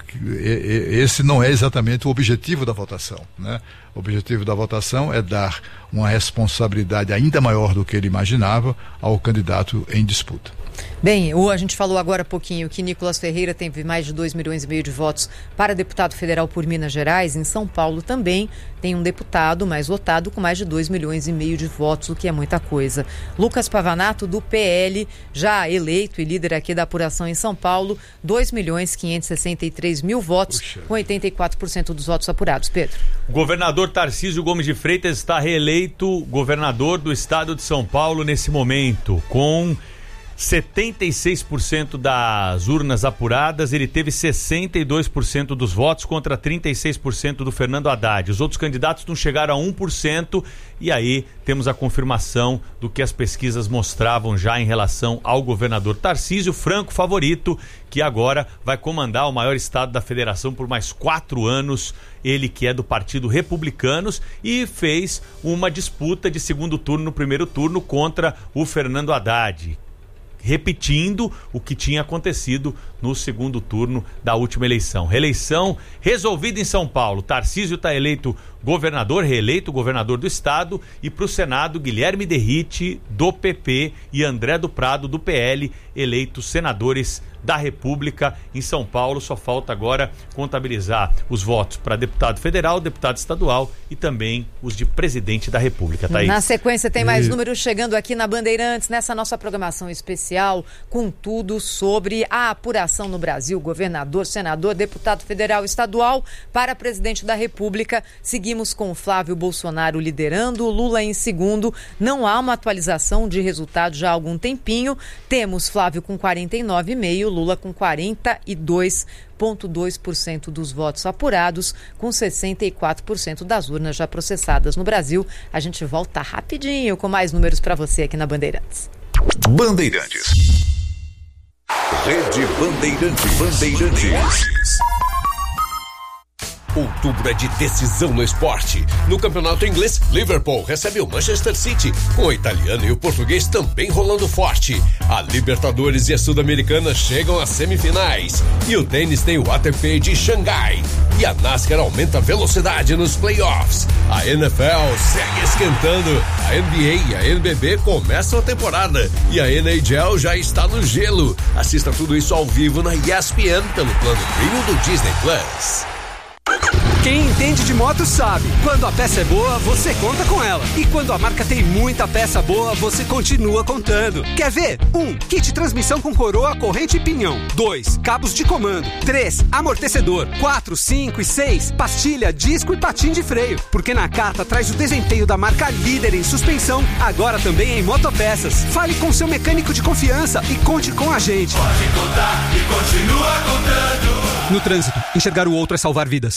esse não é exatamente o objetivo da votação, né? O objetivo da votação é dar uma responsabilidade ainda maior do que ele imaginava ao candidato em disputa.
Bem, a gente falou agora há pouquinho que Nicolas Ferreira teve mais de dois milhões e meio de votos para deputado federal por Minas Gerais. Em São Paulo também tem um deputado mais votado com mais de dois milhões e meio de votos, o que é muita coisa. Lucas Pavanato, do P L, já eleito e líder aqui da apuração em São Paulo, dois milhões quinhentos e sessenta e três mil votos, Puxa. com oitenta e quatro por cento dos votos apurados. Pedro.
O governador Tarcísio Gomes de Freitas está reeleito governador do estado de São Paulo nesse momento, com setenta e seis por cento das urnas apuradas. Ele teve sessenta e dois por cento dos votos contra trinta e seis por cento do Fernando Haddad. Os outros candidatos não chegaram a um por cento e aí temos a confirmação do que as pesquisas mostravam já em relação ao governador Tarcísio, franco favorito, que agora vai comandar o maior estado da federação por mais quatro anos. Ele que é do Partido Republicanos e fez uma disputa de segundo turno no primeiro turno contra o Fernando Haddad, repetindo o que tinha acontecido no segundo turno da última eleição. Reeleição resolvida em São Paulo. Tarcísio está eleito governador, reeleito governador do estado, e para o Senado, Guilherme Derrite, do P P, e André do Prado, do P L, eleitos senadores da República. Em São Paulo só falta agora contabilizar os votos para deputado federal, deputado estadual e também os de presidente da República. Thaís.
Na sequência tem mais e... números chegando aqui na Bandeirantes, nessa nossa programação especial, com tudo sobre a apuração no Brasil, governador, senador, deputado federal e estadual para presidente da República. Seguimos com Flávio Bolsonaro liderando, Lula em segundo. Não há uma atualização de resultado já há algum tempinho. Temos Flávio com quarenta e nove vírgula cinco por cento, Lula com quarenta e dois vírgula dois por cento dos votos apurados, com sessenta e quatro por cento das urnas já processadas no Brasil. A gente volta rapidinho com mais números para você aqui na Bandeirantes.
Bandeirantes. Rede Bandeirantes. Bandeirantes. Outubro é de decisão no esporte. No campeonato inglês, Liverpool recebe o Manchester City, com o italiano e o português também rolando forte. A Libertadores e a Sul-Americana chegam às semifinais. E o tênis tem o A T P de Xangai. E a NASCAR aumenta a velocidade nos playoffs. A N F L segue esquentando. A N B A e a N B B começam a temporada. E a N H L já está no gelo. Assista tudo isso ao vivo na E S P N pelo plano Premium do Disney Plus.
Quem entende de moto sabe, quando a peça é boa, você conta com ela. E quando a marca tem muita peça boa, você continua contando. Quer ver? um. Kit transmissão com coroa, corrente e pinhão. dois. Cabos de comando. três. Amortecedor. quatro, cinco e seis. Pastilha, disco e patim de freio. Porque na carta traz o desempenho da marca líder em suspensão, agora também em motopeças. Fale com seu mecânico de confiança e conte com a gente.
Pode contar e continua contando.
No trânsito, enxergar o outro é salvar vidas.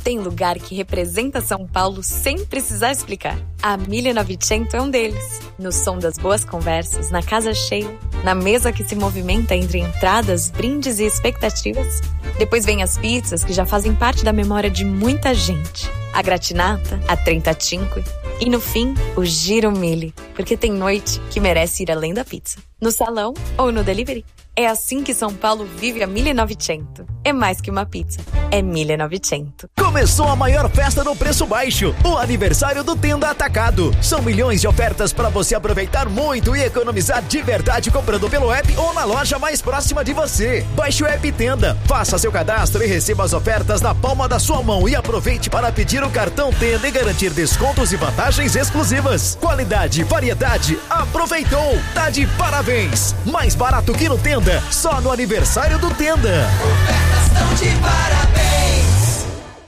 Tem lugar que representa São Paulo sem precisar explicar. A mille novecento é um deles. No som das boas conversas, na casa cheia, na mesa que se movimenta entre entradas, brindes e expectativas. Depois vem as pizzas que já fazem parte da memória de muita gente. A gratinata, a trentacinque e no fim, o giro mille, porque tem noite que merece ir além da pizza. No salão ou no delivery. É assim que São Paulo vive a mille novecento. É mais que uma pizza, é mille novecento.
Começou a maior festa no preço baixo, o aniversário do Tenda Atacado. São milhões de ofertas para você aproveitar muito e economizar de verdade comprando pelo app ou na loja mais próxima de você. Baixe o app Tenda, faça seu cadastro e receba as ofertas na palma da sua mão e aproveite para pedir o cartão Tenda e garantir descontos e vantagens exclusivas. Qualidade, variedade, aproveitou, tá de parabéns. Mais barato que no Tenda. Só no aniversário do Tenda.
Ofertas estão de parabéns.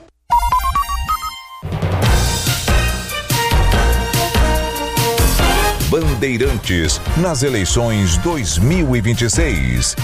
Bandeirantes nas eleições dois mil e vinte e seis.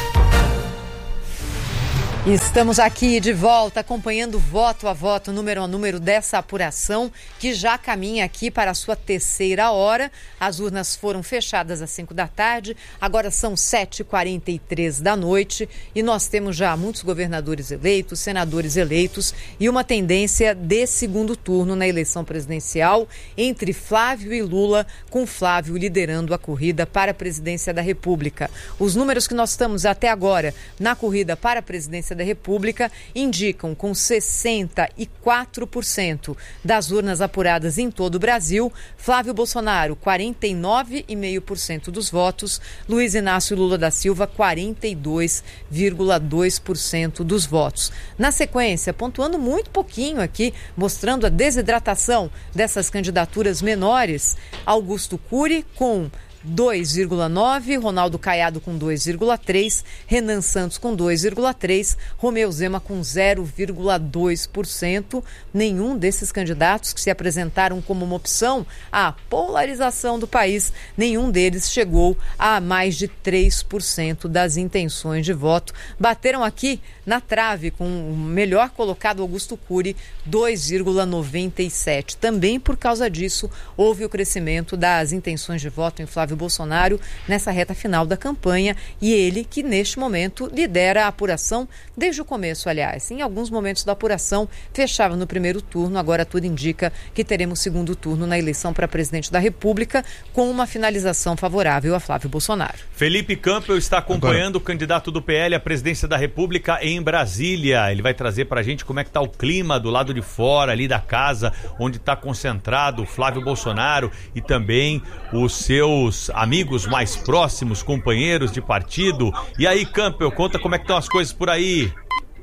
Estamos aqui de volta acompanhando voto a voto, número a número dessa apuração que já caminha aqui para a sua terceira hora. As urnas foram fechadas às cinco da tarde, agora são sete e quarenta e três da noite e nós temos já muitos governadores eleitos, senadores eleitos e uma tendência de segundo turno na eleição presidencial entre Flávio e Lula, com Flávio liderando a corrida para a presidência da República. Os números que nós estamos até agora na corrida para a presidência da República indicam com sessenta e quatro por cento das urnas apuradas em todo o Brasil, Flávio Bolsonaro, quarenta e nove vírgula cinco por cento dos votos, Luiz Inácio Lula da Silva, quarenta e dois vírgula dois por cento dos votos. Na sequência, pontuando muito pouquinho aqui, mostrando a desidratação dessas candidaturas menores, Augusto Cury com dois vírgula nove, Ronaldo Caiado com dois vírgula três, Renan Santos com dois vírgula três, Romeu Zema com zero vírgula dois por cento. Nenhum desses candidatos que se apresentaram como uma opção à polarização do país, nenhum deles chegou a mais de três por cento das intenções de voto. Bateram aqui na trave com o melhor colocado Augusto Cury, dois vírgula noventa e sete. Também por causa disso, houve o crescimento das intenções de voto em Flávio Bolsonaro nessa reta final da campanha e ele que neste momento lidera a apuração desde o começo, aliás. Em alguns momentos da apuração fechava no primeiro turno, agora tudo indica que teremos segundo turno na eleição para presidente da República com uma finalização favorável a Flávio Bolsonaro.
Felipe Campbell está acompanhando agora o candidato do P L à presidência da República em Brasília. Ele vai trazer para a gente como é que está o clima do lado de fora ali da casa, onde está concentrado o Flávio Bolsonaro e também os seus amigos mais próximos, companheiros de partido. E aí, Campbell, conta como é que estão as coisas por aí.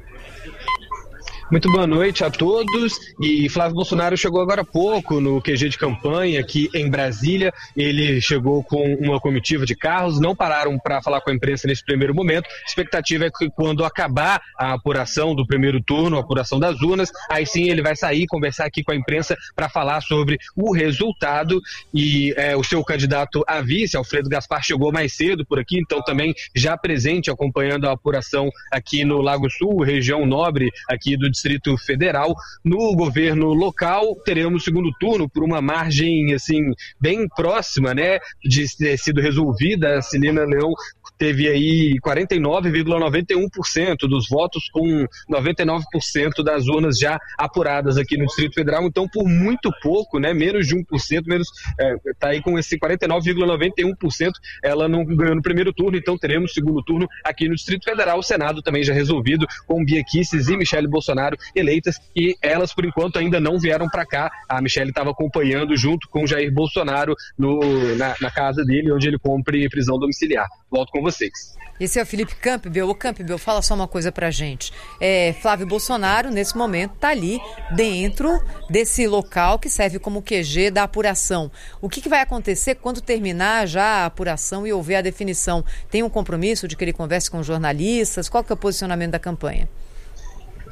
Muito boa noite a todos. E Flávio Bolsonaro chegou agora há pouco no Q G de campanha aqui em Brasília. Ele chegou com uma comitiva de carros, não pararam para falar com a imprensa nesse primeiro momento. A expectativa é que quando acabar a apuração do primeiro turno, a apuração das urnas, aí sim ele vai sair, conversar aqui com a imprensa para falar sobre o resultado. E é, o seu candidato a vice, Alfredo Gaspar, chegou mais cedo por aqui, então também já presente acompanhando a apuração aqui no Lago Sul, região nobre aqui do Distrito Federal. No governo local teremos segundo turno por uma margem assim bem próxima, né, de ter sido resolvida. A Celina Leão teve aí quarenta e nove vírgula noventa e um por cento dos votos, com noventa e nove por cento das urnas já apuradas aqui no Distrito Federal, então por muito pouco, né, menos de um por cento, menos, é, tá aí com esse quarenta e nove vírgula noventa e um por cento, ela não ganhou no primeiro turno, então teremos segundo turno aqui no Distrito Federal. O Senado também já resolvido, com Bia Kicis e Michele Bolsonaro eleitas, e elas por enquanto ainda não vieram para cá. A Michele estava acompanhando junto com Jair Bolsonaro no, na, na casa dele, onde ele cumpre prisão domiciliar. Volto com vocês.
Esse é o Felipe Campbell. O Campbell, fala só uma coisa pra gente. É, Flávio Bolsonaro, nesse momento, está ali dentro desse local que serve como Q G da apuração. O que, que vai acontecer quando terminar já a apuração e houver a definição? Tem um compromisso de que ele converse com jornalistas? Qual que é o posicionamento da campanha?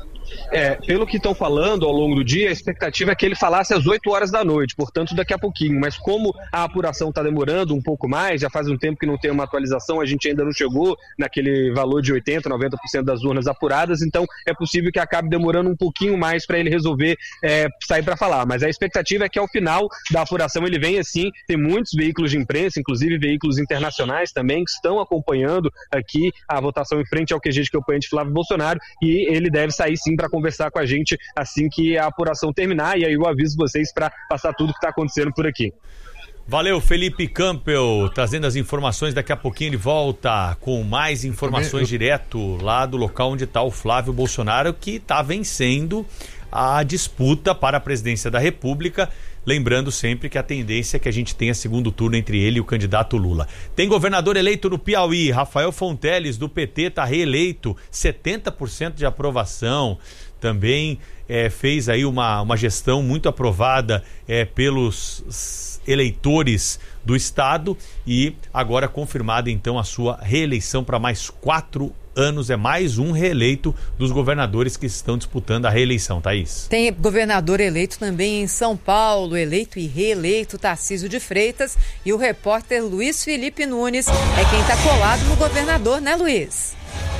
É, pelo que estão falando ao longo do dia, a expectativa é que ele falasse às oito horas da noite, portanto daqui a pouquinho, mas como a apuração está demorando um pouco mais, já faz um tempo que não tem uma atualização, a gente ainda não chegou naquele valor de oitenta, noventa por cento das urnas apuradas, então é possível que acabe demorando um pouquinho mais para ele resolver é, sair para falar, mas a expectativa é que ao final da apuração ele venha sim, tem muitos veículos de imprensa, inclusive veículos internacionais também, que estão acompanhando aqui a votação em frente ao Q G de campanha de Flávio Bolsonaro, e ele deve sair sim para conversar com a gente assim que a apuração terminar, e aí eu aviso vocês para passar tudo que está acontecendo por aqui.
Valeu, Felipe Campbell, trazendo as informações. Daqui a pouquinho ele volta com mais informações eu... direto lá do local onde está o Flávio Bolsonaro, que está vencendo a disputa para a presidência da República. Lembrando sempre que a tendência é que a gente tenha segundo turno entre ele e o candidato Lula. Tem governador eleito no Piauí, Rafael Fonteles, do P T, está reeleito, setenta por cento de aprovação. Também é, fez aí uma, uma gestão muito aprovada é, pelos eleitores do estado e agora confirmada então a sua reeleição para mais quatro anos. É mais um reeleito dos governadores que estão disputando a reeleição, Thaís.
Tem governador eleito também em São Paulo, eleito e reeleito Tarcísio de Freitas, e o repórter Luiz Felipe Nunes é quem está colado no governador, né, Luiz?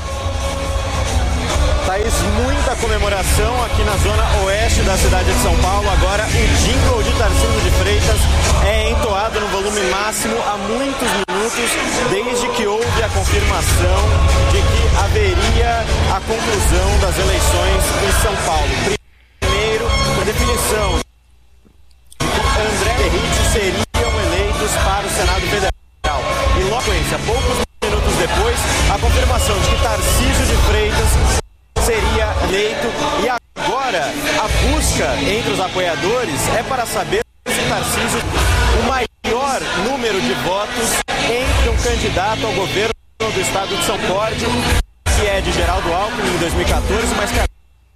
Thaís, muita comemoração aqui na zona oeste da cidade de São Paulo. Agora o jingle de Tarcísio de Freitas é entoado no volume máximo há muitos minutos, desde que houve a confirmação de que haveria a conclusão das eleições em São Paulo. Primeiro, a definição de que André e Henrique seriam eleitos para o Senado Federal. E logo em sequência, poucos minutos depois, a confirmação de que Tarcísio de Freitas seria eleito, e agora a busca entre os apoiadores é para saber se Tarcísio o maior número de votos entre um candidato ao governo do estado de São Paulo, que é de Geraldo Alckmin em dois mil e quatorze, mas que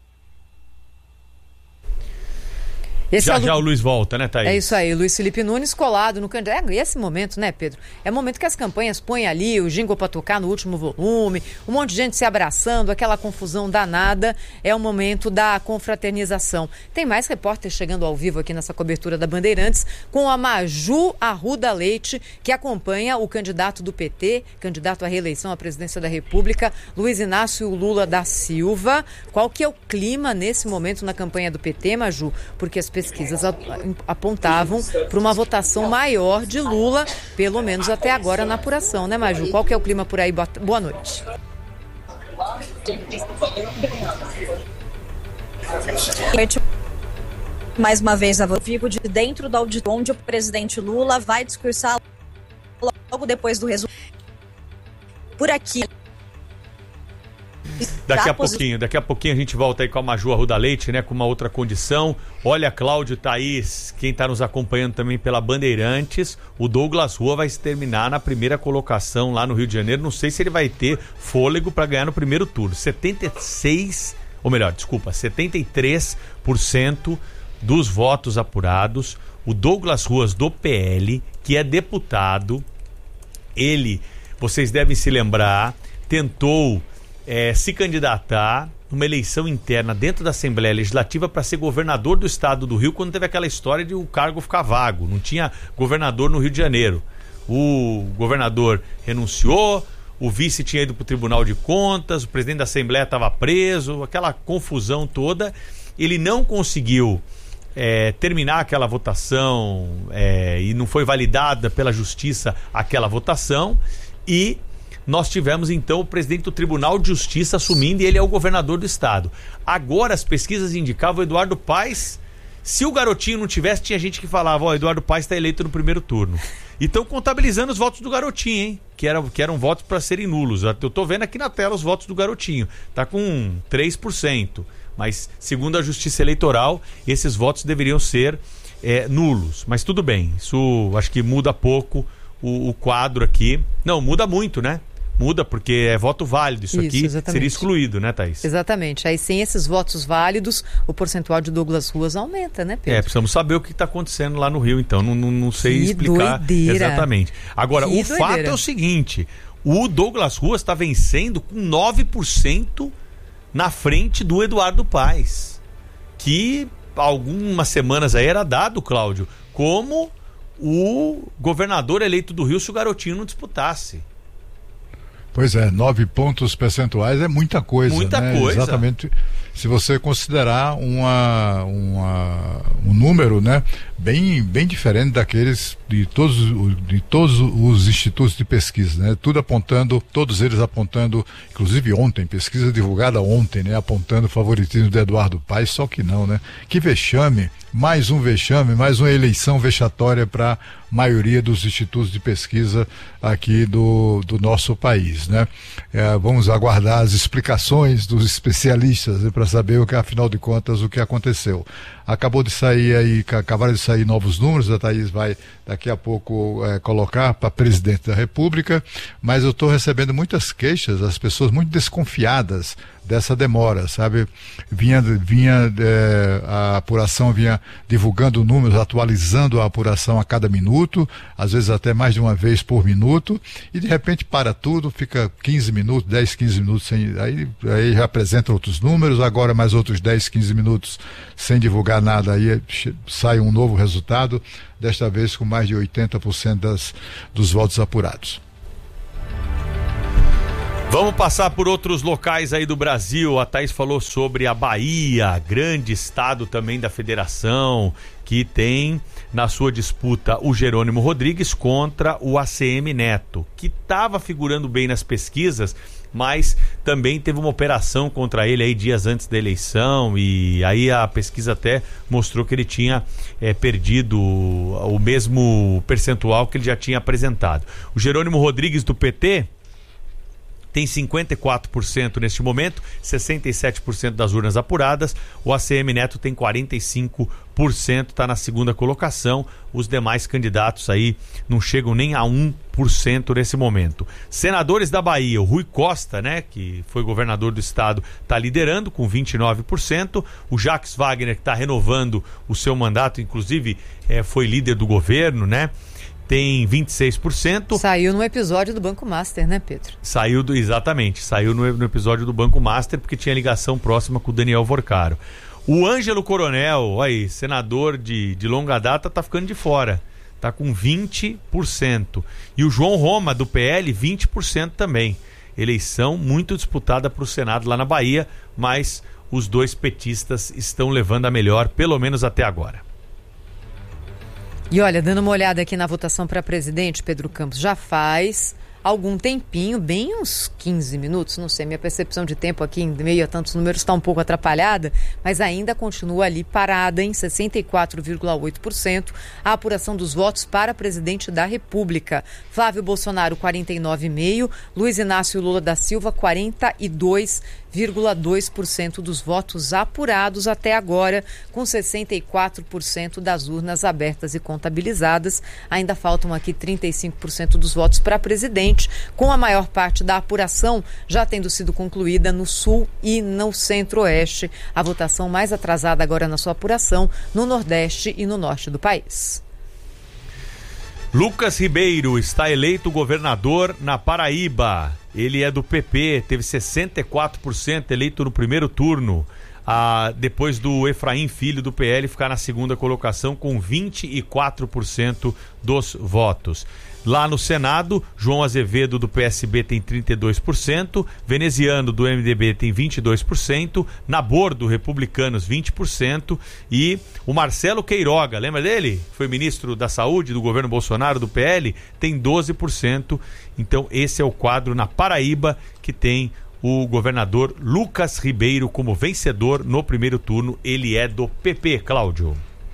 Esse
já
é o...
já o Luiz volta, né, Thaís?
É isso aí, Luiz Felipe Nunes colado no candidato. É, esse momento, né, Pedro? É o momento que as campanhas põem ali o jingle para tocar no último volume, um monte de gente se abraçando, aquela confusão danada. É o momento da confraternização. Tem mais repórteres chegando ao vivo aqui nessa cobertura da Bandeirantes com a Maju Arruda Leite, que acompanha o candidato do P T, candidato à reeleição à presidência da República, Luiz Inácio Lula da Silva. Qual que é o clima nesse momento na campanha do P T, Maju? Porque as pesquisas apontavam para uma votação maior de Lula, pelo menos até agora na apuração, né, Maju? Qual que é o clima por aí? Boa noite.
Mais uma vez, ao vivo de dentro do auditório, onde o presidente Lula vai discursar logo depois do resultado. Por aqui.
Daqui a pouquinho, daqui a pouquinho a gente volta aí com a Maju Arruda Leite, né, com uma outra condição. Olha, Cláudio, Thaís, quem está nos acompanhando também pela Bandeirantes, o Douglas Rua vai se terminar na primeira colocação lá no Rio de Janeiro. Não sei se ele vai ter fôlego para ganhar no primeiro turno. setenta e seis, ou melhor, desculpa, setenta e três por cento dos votos apurados. O Douglas Ruas do P L, que é deputado, ele, vocês devem se lembrar, tentou É, se candidatar numa eleição interna dentro da Assembleia Legislativa para ser governador do estado do Rio, quando teve aquela história de o cargo ficar vago, não tinha governador no Rio de Janeiro. O governador renunciou, o vice tinha ido para o Tribunal de Contas, o presidente da Assembleia estava preso, aquela confusão toda. Ele não conseguiu é, terminar aquela votação é, e não foi validada pela Justiça aquela votação, e nós tivemos então o presidente do Tribunal de Justiça assumindo, e ele é o governador do estado. Agora as pesquisas indicavam o Eduardo Paes. Se o garotinho não tivesse, tinha gente que falava, ó, Eduardo Paes está eleito no primeiro turno. E estão contabilizando os votos do garotinho, hein? Que, era, que eram votos para serem nulos. Eu tô vendo aqui na tela os votos do garotinho. Tá com três por cento. Mas, segundo a Justiça Eleitoral, esses votos deveriam ser é, nulos. Mas tudo bem, isso acho que muda pouco o, o quadro aqui. Não, muda muito, né? Muda porque é voto válido. Isso, Isso aqui exatamente. Seria excluído, né, Thaís?
Exatamente. Aí sem esses votos válidos, o percentual de Douglas Ruas aumenta, né, Pedro?
É, precisamos saber o que está acontecendo lá no Rio, então. Não, não, não sei
que
explicar
doideira.
Exatamente. Agora, que o doideira. fato é o seguinte: o Douglas Ruas está vencendo com nove por cento na frente do Eduardo Paes, que algumas semanas aí era dado, Cláudio, como o governador eleito do Rio se o Garotinho não disputasse.
Pois é, nove pontos percentuais é muita coisa.
Muita
né?
coisa.
Exatamente. Se você considerar uma, uma, um número, né, bem, bem diferente daqueles de todos, de todos os institutos de pesquisa, né? Tudo apontando, todos eles apontando, inclusive ontem, pesquisa divulgada ontem, né, apontando o favoritismo de Eduardo Paes, só que não, né? Que vexame, mais um vexame, mais uma eleição vexatória para a maioria dos institutos de pesquisa aqui do, do nosso país, né? É, vamos aguardar as explicações dos especialistas, né, para saber o que, afinal de contas, o que aconteceu. Acabou de sair aí, acabaram de sair novos números, a Thaís vai daqui a pouco é, colocar para presidente da República, mas eu estou recebendo muitas queixas, as pessoas muito desconfiadas dessa demora, sabe? Vinha, vinha é, a apuração vinha divulgando números, atualizando a apuração a cada minuto, às vezes até mais de uma vez por minuto, e de repente para tudo, fica quinze minutos, dez, quinze minutos sem, aí, aí já apresenta outros números, agora mais outros dez, quinze minutos sem divulgar nada, aí sai um novo resultado, desta vez com mais de oitenta por cento das, dos votos apurados.
Vamos passar por outros locais aí do Brasil. A Thaís falou sobre a Bahia, grande estado também da federação, que tem na sua disputa o Jerônimo Rodrigues contra o A C M Neto, que estava figurando bem nas pesquisas, mas também teve uma operação contra ele aí dias antes da eleição, e aí a pesquisa até mostrou que ele tinha é, perdido o mesmo percentual que ele já tinha apresentado. O Jerônimo Rodrigues do P T tem cinquenta e quatro por cento neste momento, sessenta e sete por cento das urnas apuradas. O A C M Neto tem quarenta e cinco por cento, está na segunda colocação. Os demais candidatos aí não chegam nem a um por cento nesse momento. Senadores da Bahia, o Rui Costa, né, que foi governador do estado, está liderando com vinte e nove por cento. O Jacques Wagner, que está renovando o seu mandato, inclusive é, foi líder do governo, né? Tem vinte e seis por cento.
Saiu no episódio do Banco Master, né, Pedro?
Saiu, do, exatamente, saiu no, no episódio do Banco Master, porque tinha ligação próxima com o Daniel Vorcaro. O Ângelo Coronel, aí, senador de, de longa data, tá ficando de fora. Tá com vinte por cento. E o João Roma, do P L, vinte por cento também. Eleição muito disputada para o Senado lá na Bahia, mas os dois petistas estão levando a melhor, pelo menos até agora.
E olha, dando uma olhada aqui na votação para presidente, Pedro Campos, já faz algum tempinho, bem uns quinze minutos, não sei, minha percepção de tempo aqui em meio a tantos números está um pouco atrapalhada, mas ainda continua ali parada em sessenta e quatro vírgula oito por cento a apuração dos votos para presidente da República. Flávio Bolsonaro, quarenta e nove vírgula cinco por cento, Luiz Inácio Lula da Silva, quarenta e dois vírgula dois por cento dos votos apurados até agora, com sessenta e quatro por cento das urnas abertas e contabilizadas. Ainda faltam aqui trinta e cinco por cento dos votos para presidente, com a maior parte da apuração já tendo sido concluída no Sul e no Centro-Oeste. A votação mais atrasada agora na sua apuração no Nordeste e no Norte do país.
Lucas Ribeiro está eleito governador na Paraíba. Ele é do P P, teve sessenta e quatro por cento eleito no primeiro turno, ah, depois do Efraim Filho do P L ficar na segunda colocação com vinte e quatro por cento dos votos. Lá no Senado, João Azevedo do P S B tem trinta e dois por cento, Veneziano do M D B tem vinte e dois por cento, Nabor do Republicanos vinte por cento e o Marcelo Queiroga, lembra dele? Foi ministro da Saúde do governo Bolsonaro do P L, tem doze por cento. Então esse é o quadro na Paraíba, que tem o governador Lucas Ribeiro como vencedor no primeiro turno. Ele é do P P, Cláudio.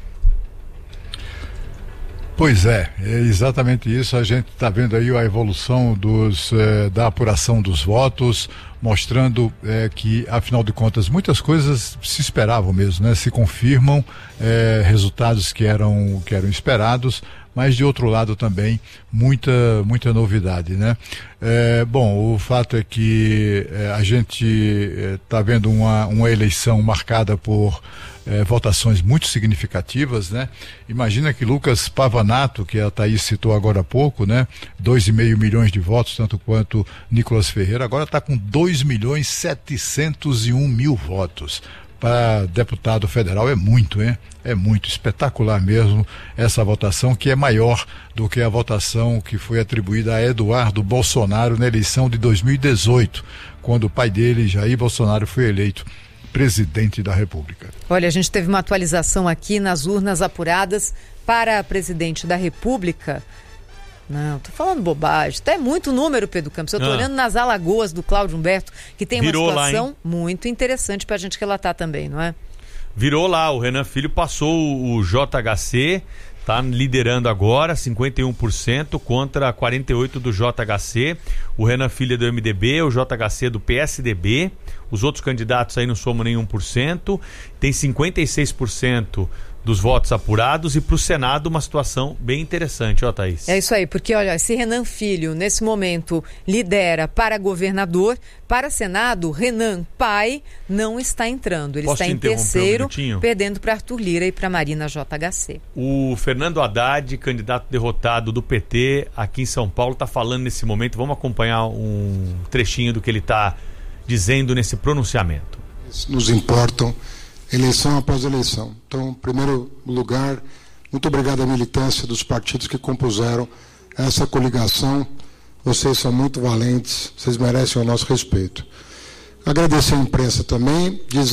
Pois é, é exatamente isso. A gente está vendo aí a evolução dos, eh, da apuração dos votos, mostrando eh, que, afinal de contas, muitas coisas se esperavam mesmo, né? Se confirmam eh, resultados que eram, que eram esperados, mas de outro lado também muita, muita novidade, né? É, bom, o fato é que é, a gente está é, vendo uma, uma eleição marcada por é, votações muito significativas, né? Imagina que Lucas Pavanato, que a Thaís citou agora há pouco, né? dois e meio milhões de votos, tanto quanto Nicolas Ferreira, agora está com dois milhões setecentos e um mil votos. Para deputado federal é muito, hein? É muito, espetacular mesmo essa votação, que é maior do que a votação que foi atribuída a Eduardo Bolsonaro na eleição de dois mil e dezoito, quando o pai dele, Jair Bolsonaro, foi eleito presidente da República.
Olha, a gente teve uma atualização aqui nas urnas apuradas para presidente da República. Não, tô falando bobagem. Até muito número, Pedro Campos. Eu tô ah. olhando nas Alagoas do Cláudio Humberto, que tem Virou uma situação lá, muito interessante pra gente relatar também, não é?
Virou lá, o Renan Filho passou o J H C, tá liderando agora, cinquenta e um por cento contra quarenta e oito por cento do J H C. O Renan Filho é do M D B, o J H C é do P S D B. Os outros candidatos aí não somam nem um por cento. Tem cinquenta e seis por cento dos votos apurados, e para o Senado uma situação bem interessante, ó, Thaís.
É isso aí, porque olha, se Renan Filho nesse momento lidera para governador, para Senado, Renan pai não está entrando. Ele Posso está em terceiro, um perdendo para Arthur Lira e para Marina J H C.
O Fernando Haddad, candidato derrotado do P T aqui em São Paulo, está falando nesse momento. Vamos acompanhar um trechinho do que ele está dizendo nesse pronunciamento.
Nos importam eleição após eleição. Então, em primeiro lugar, muito obrigado à militância dos partidos que compuseram essa coligação. Vocês são muito valentes, vocês merecem o nosso respeito. Agradecer à imprensa também, dizer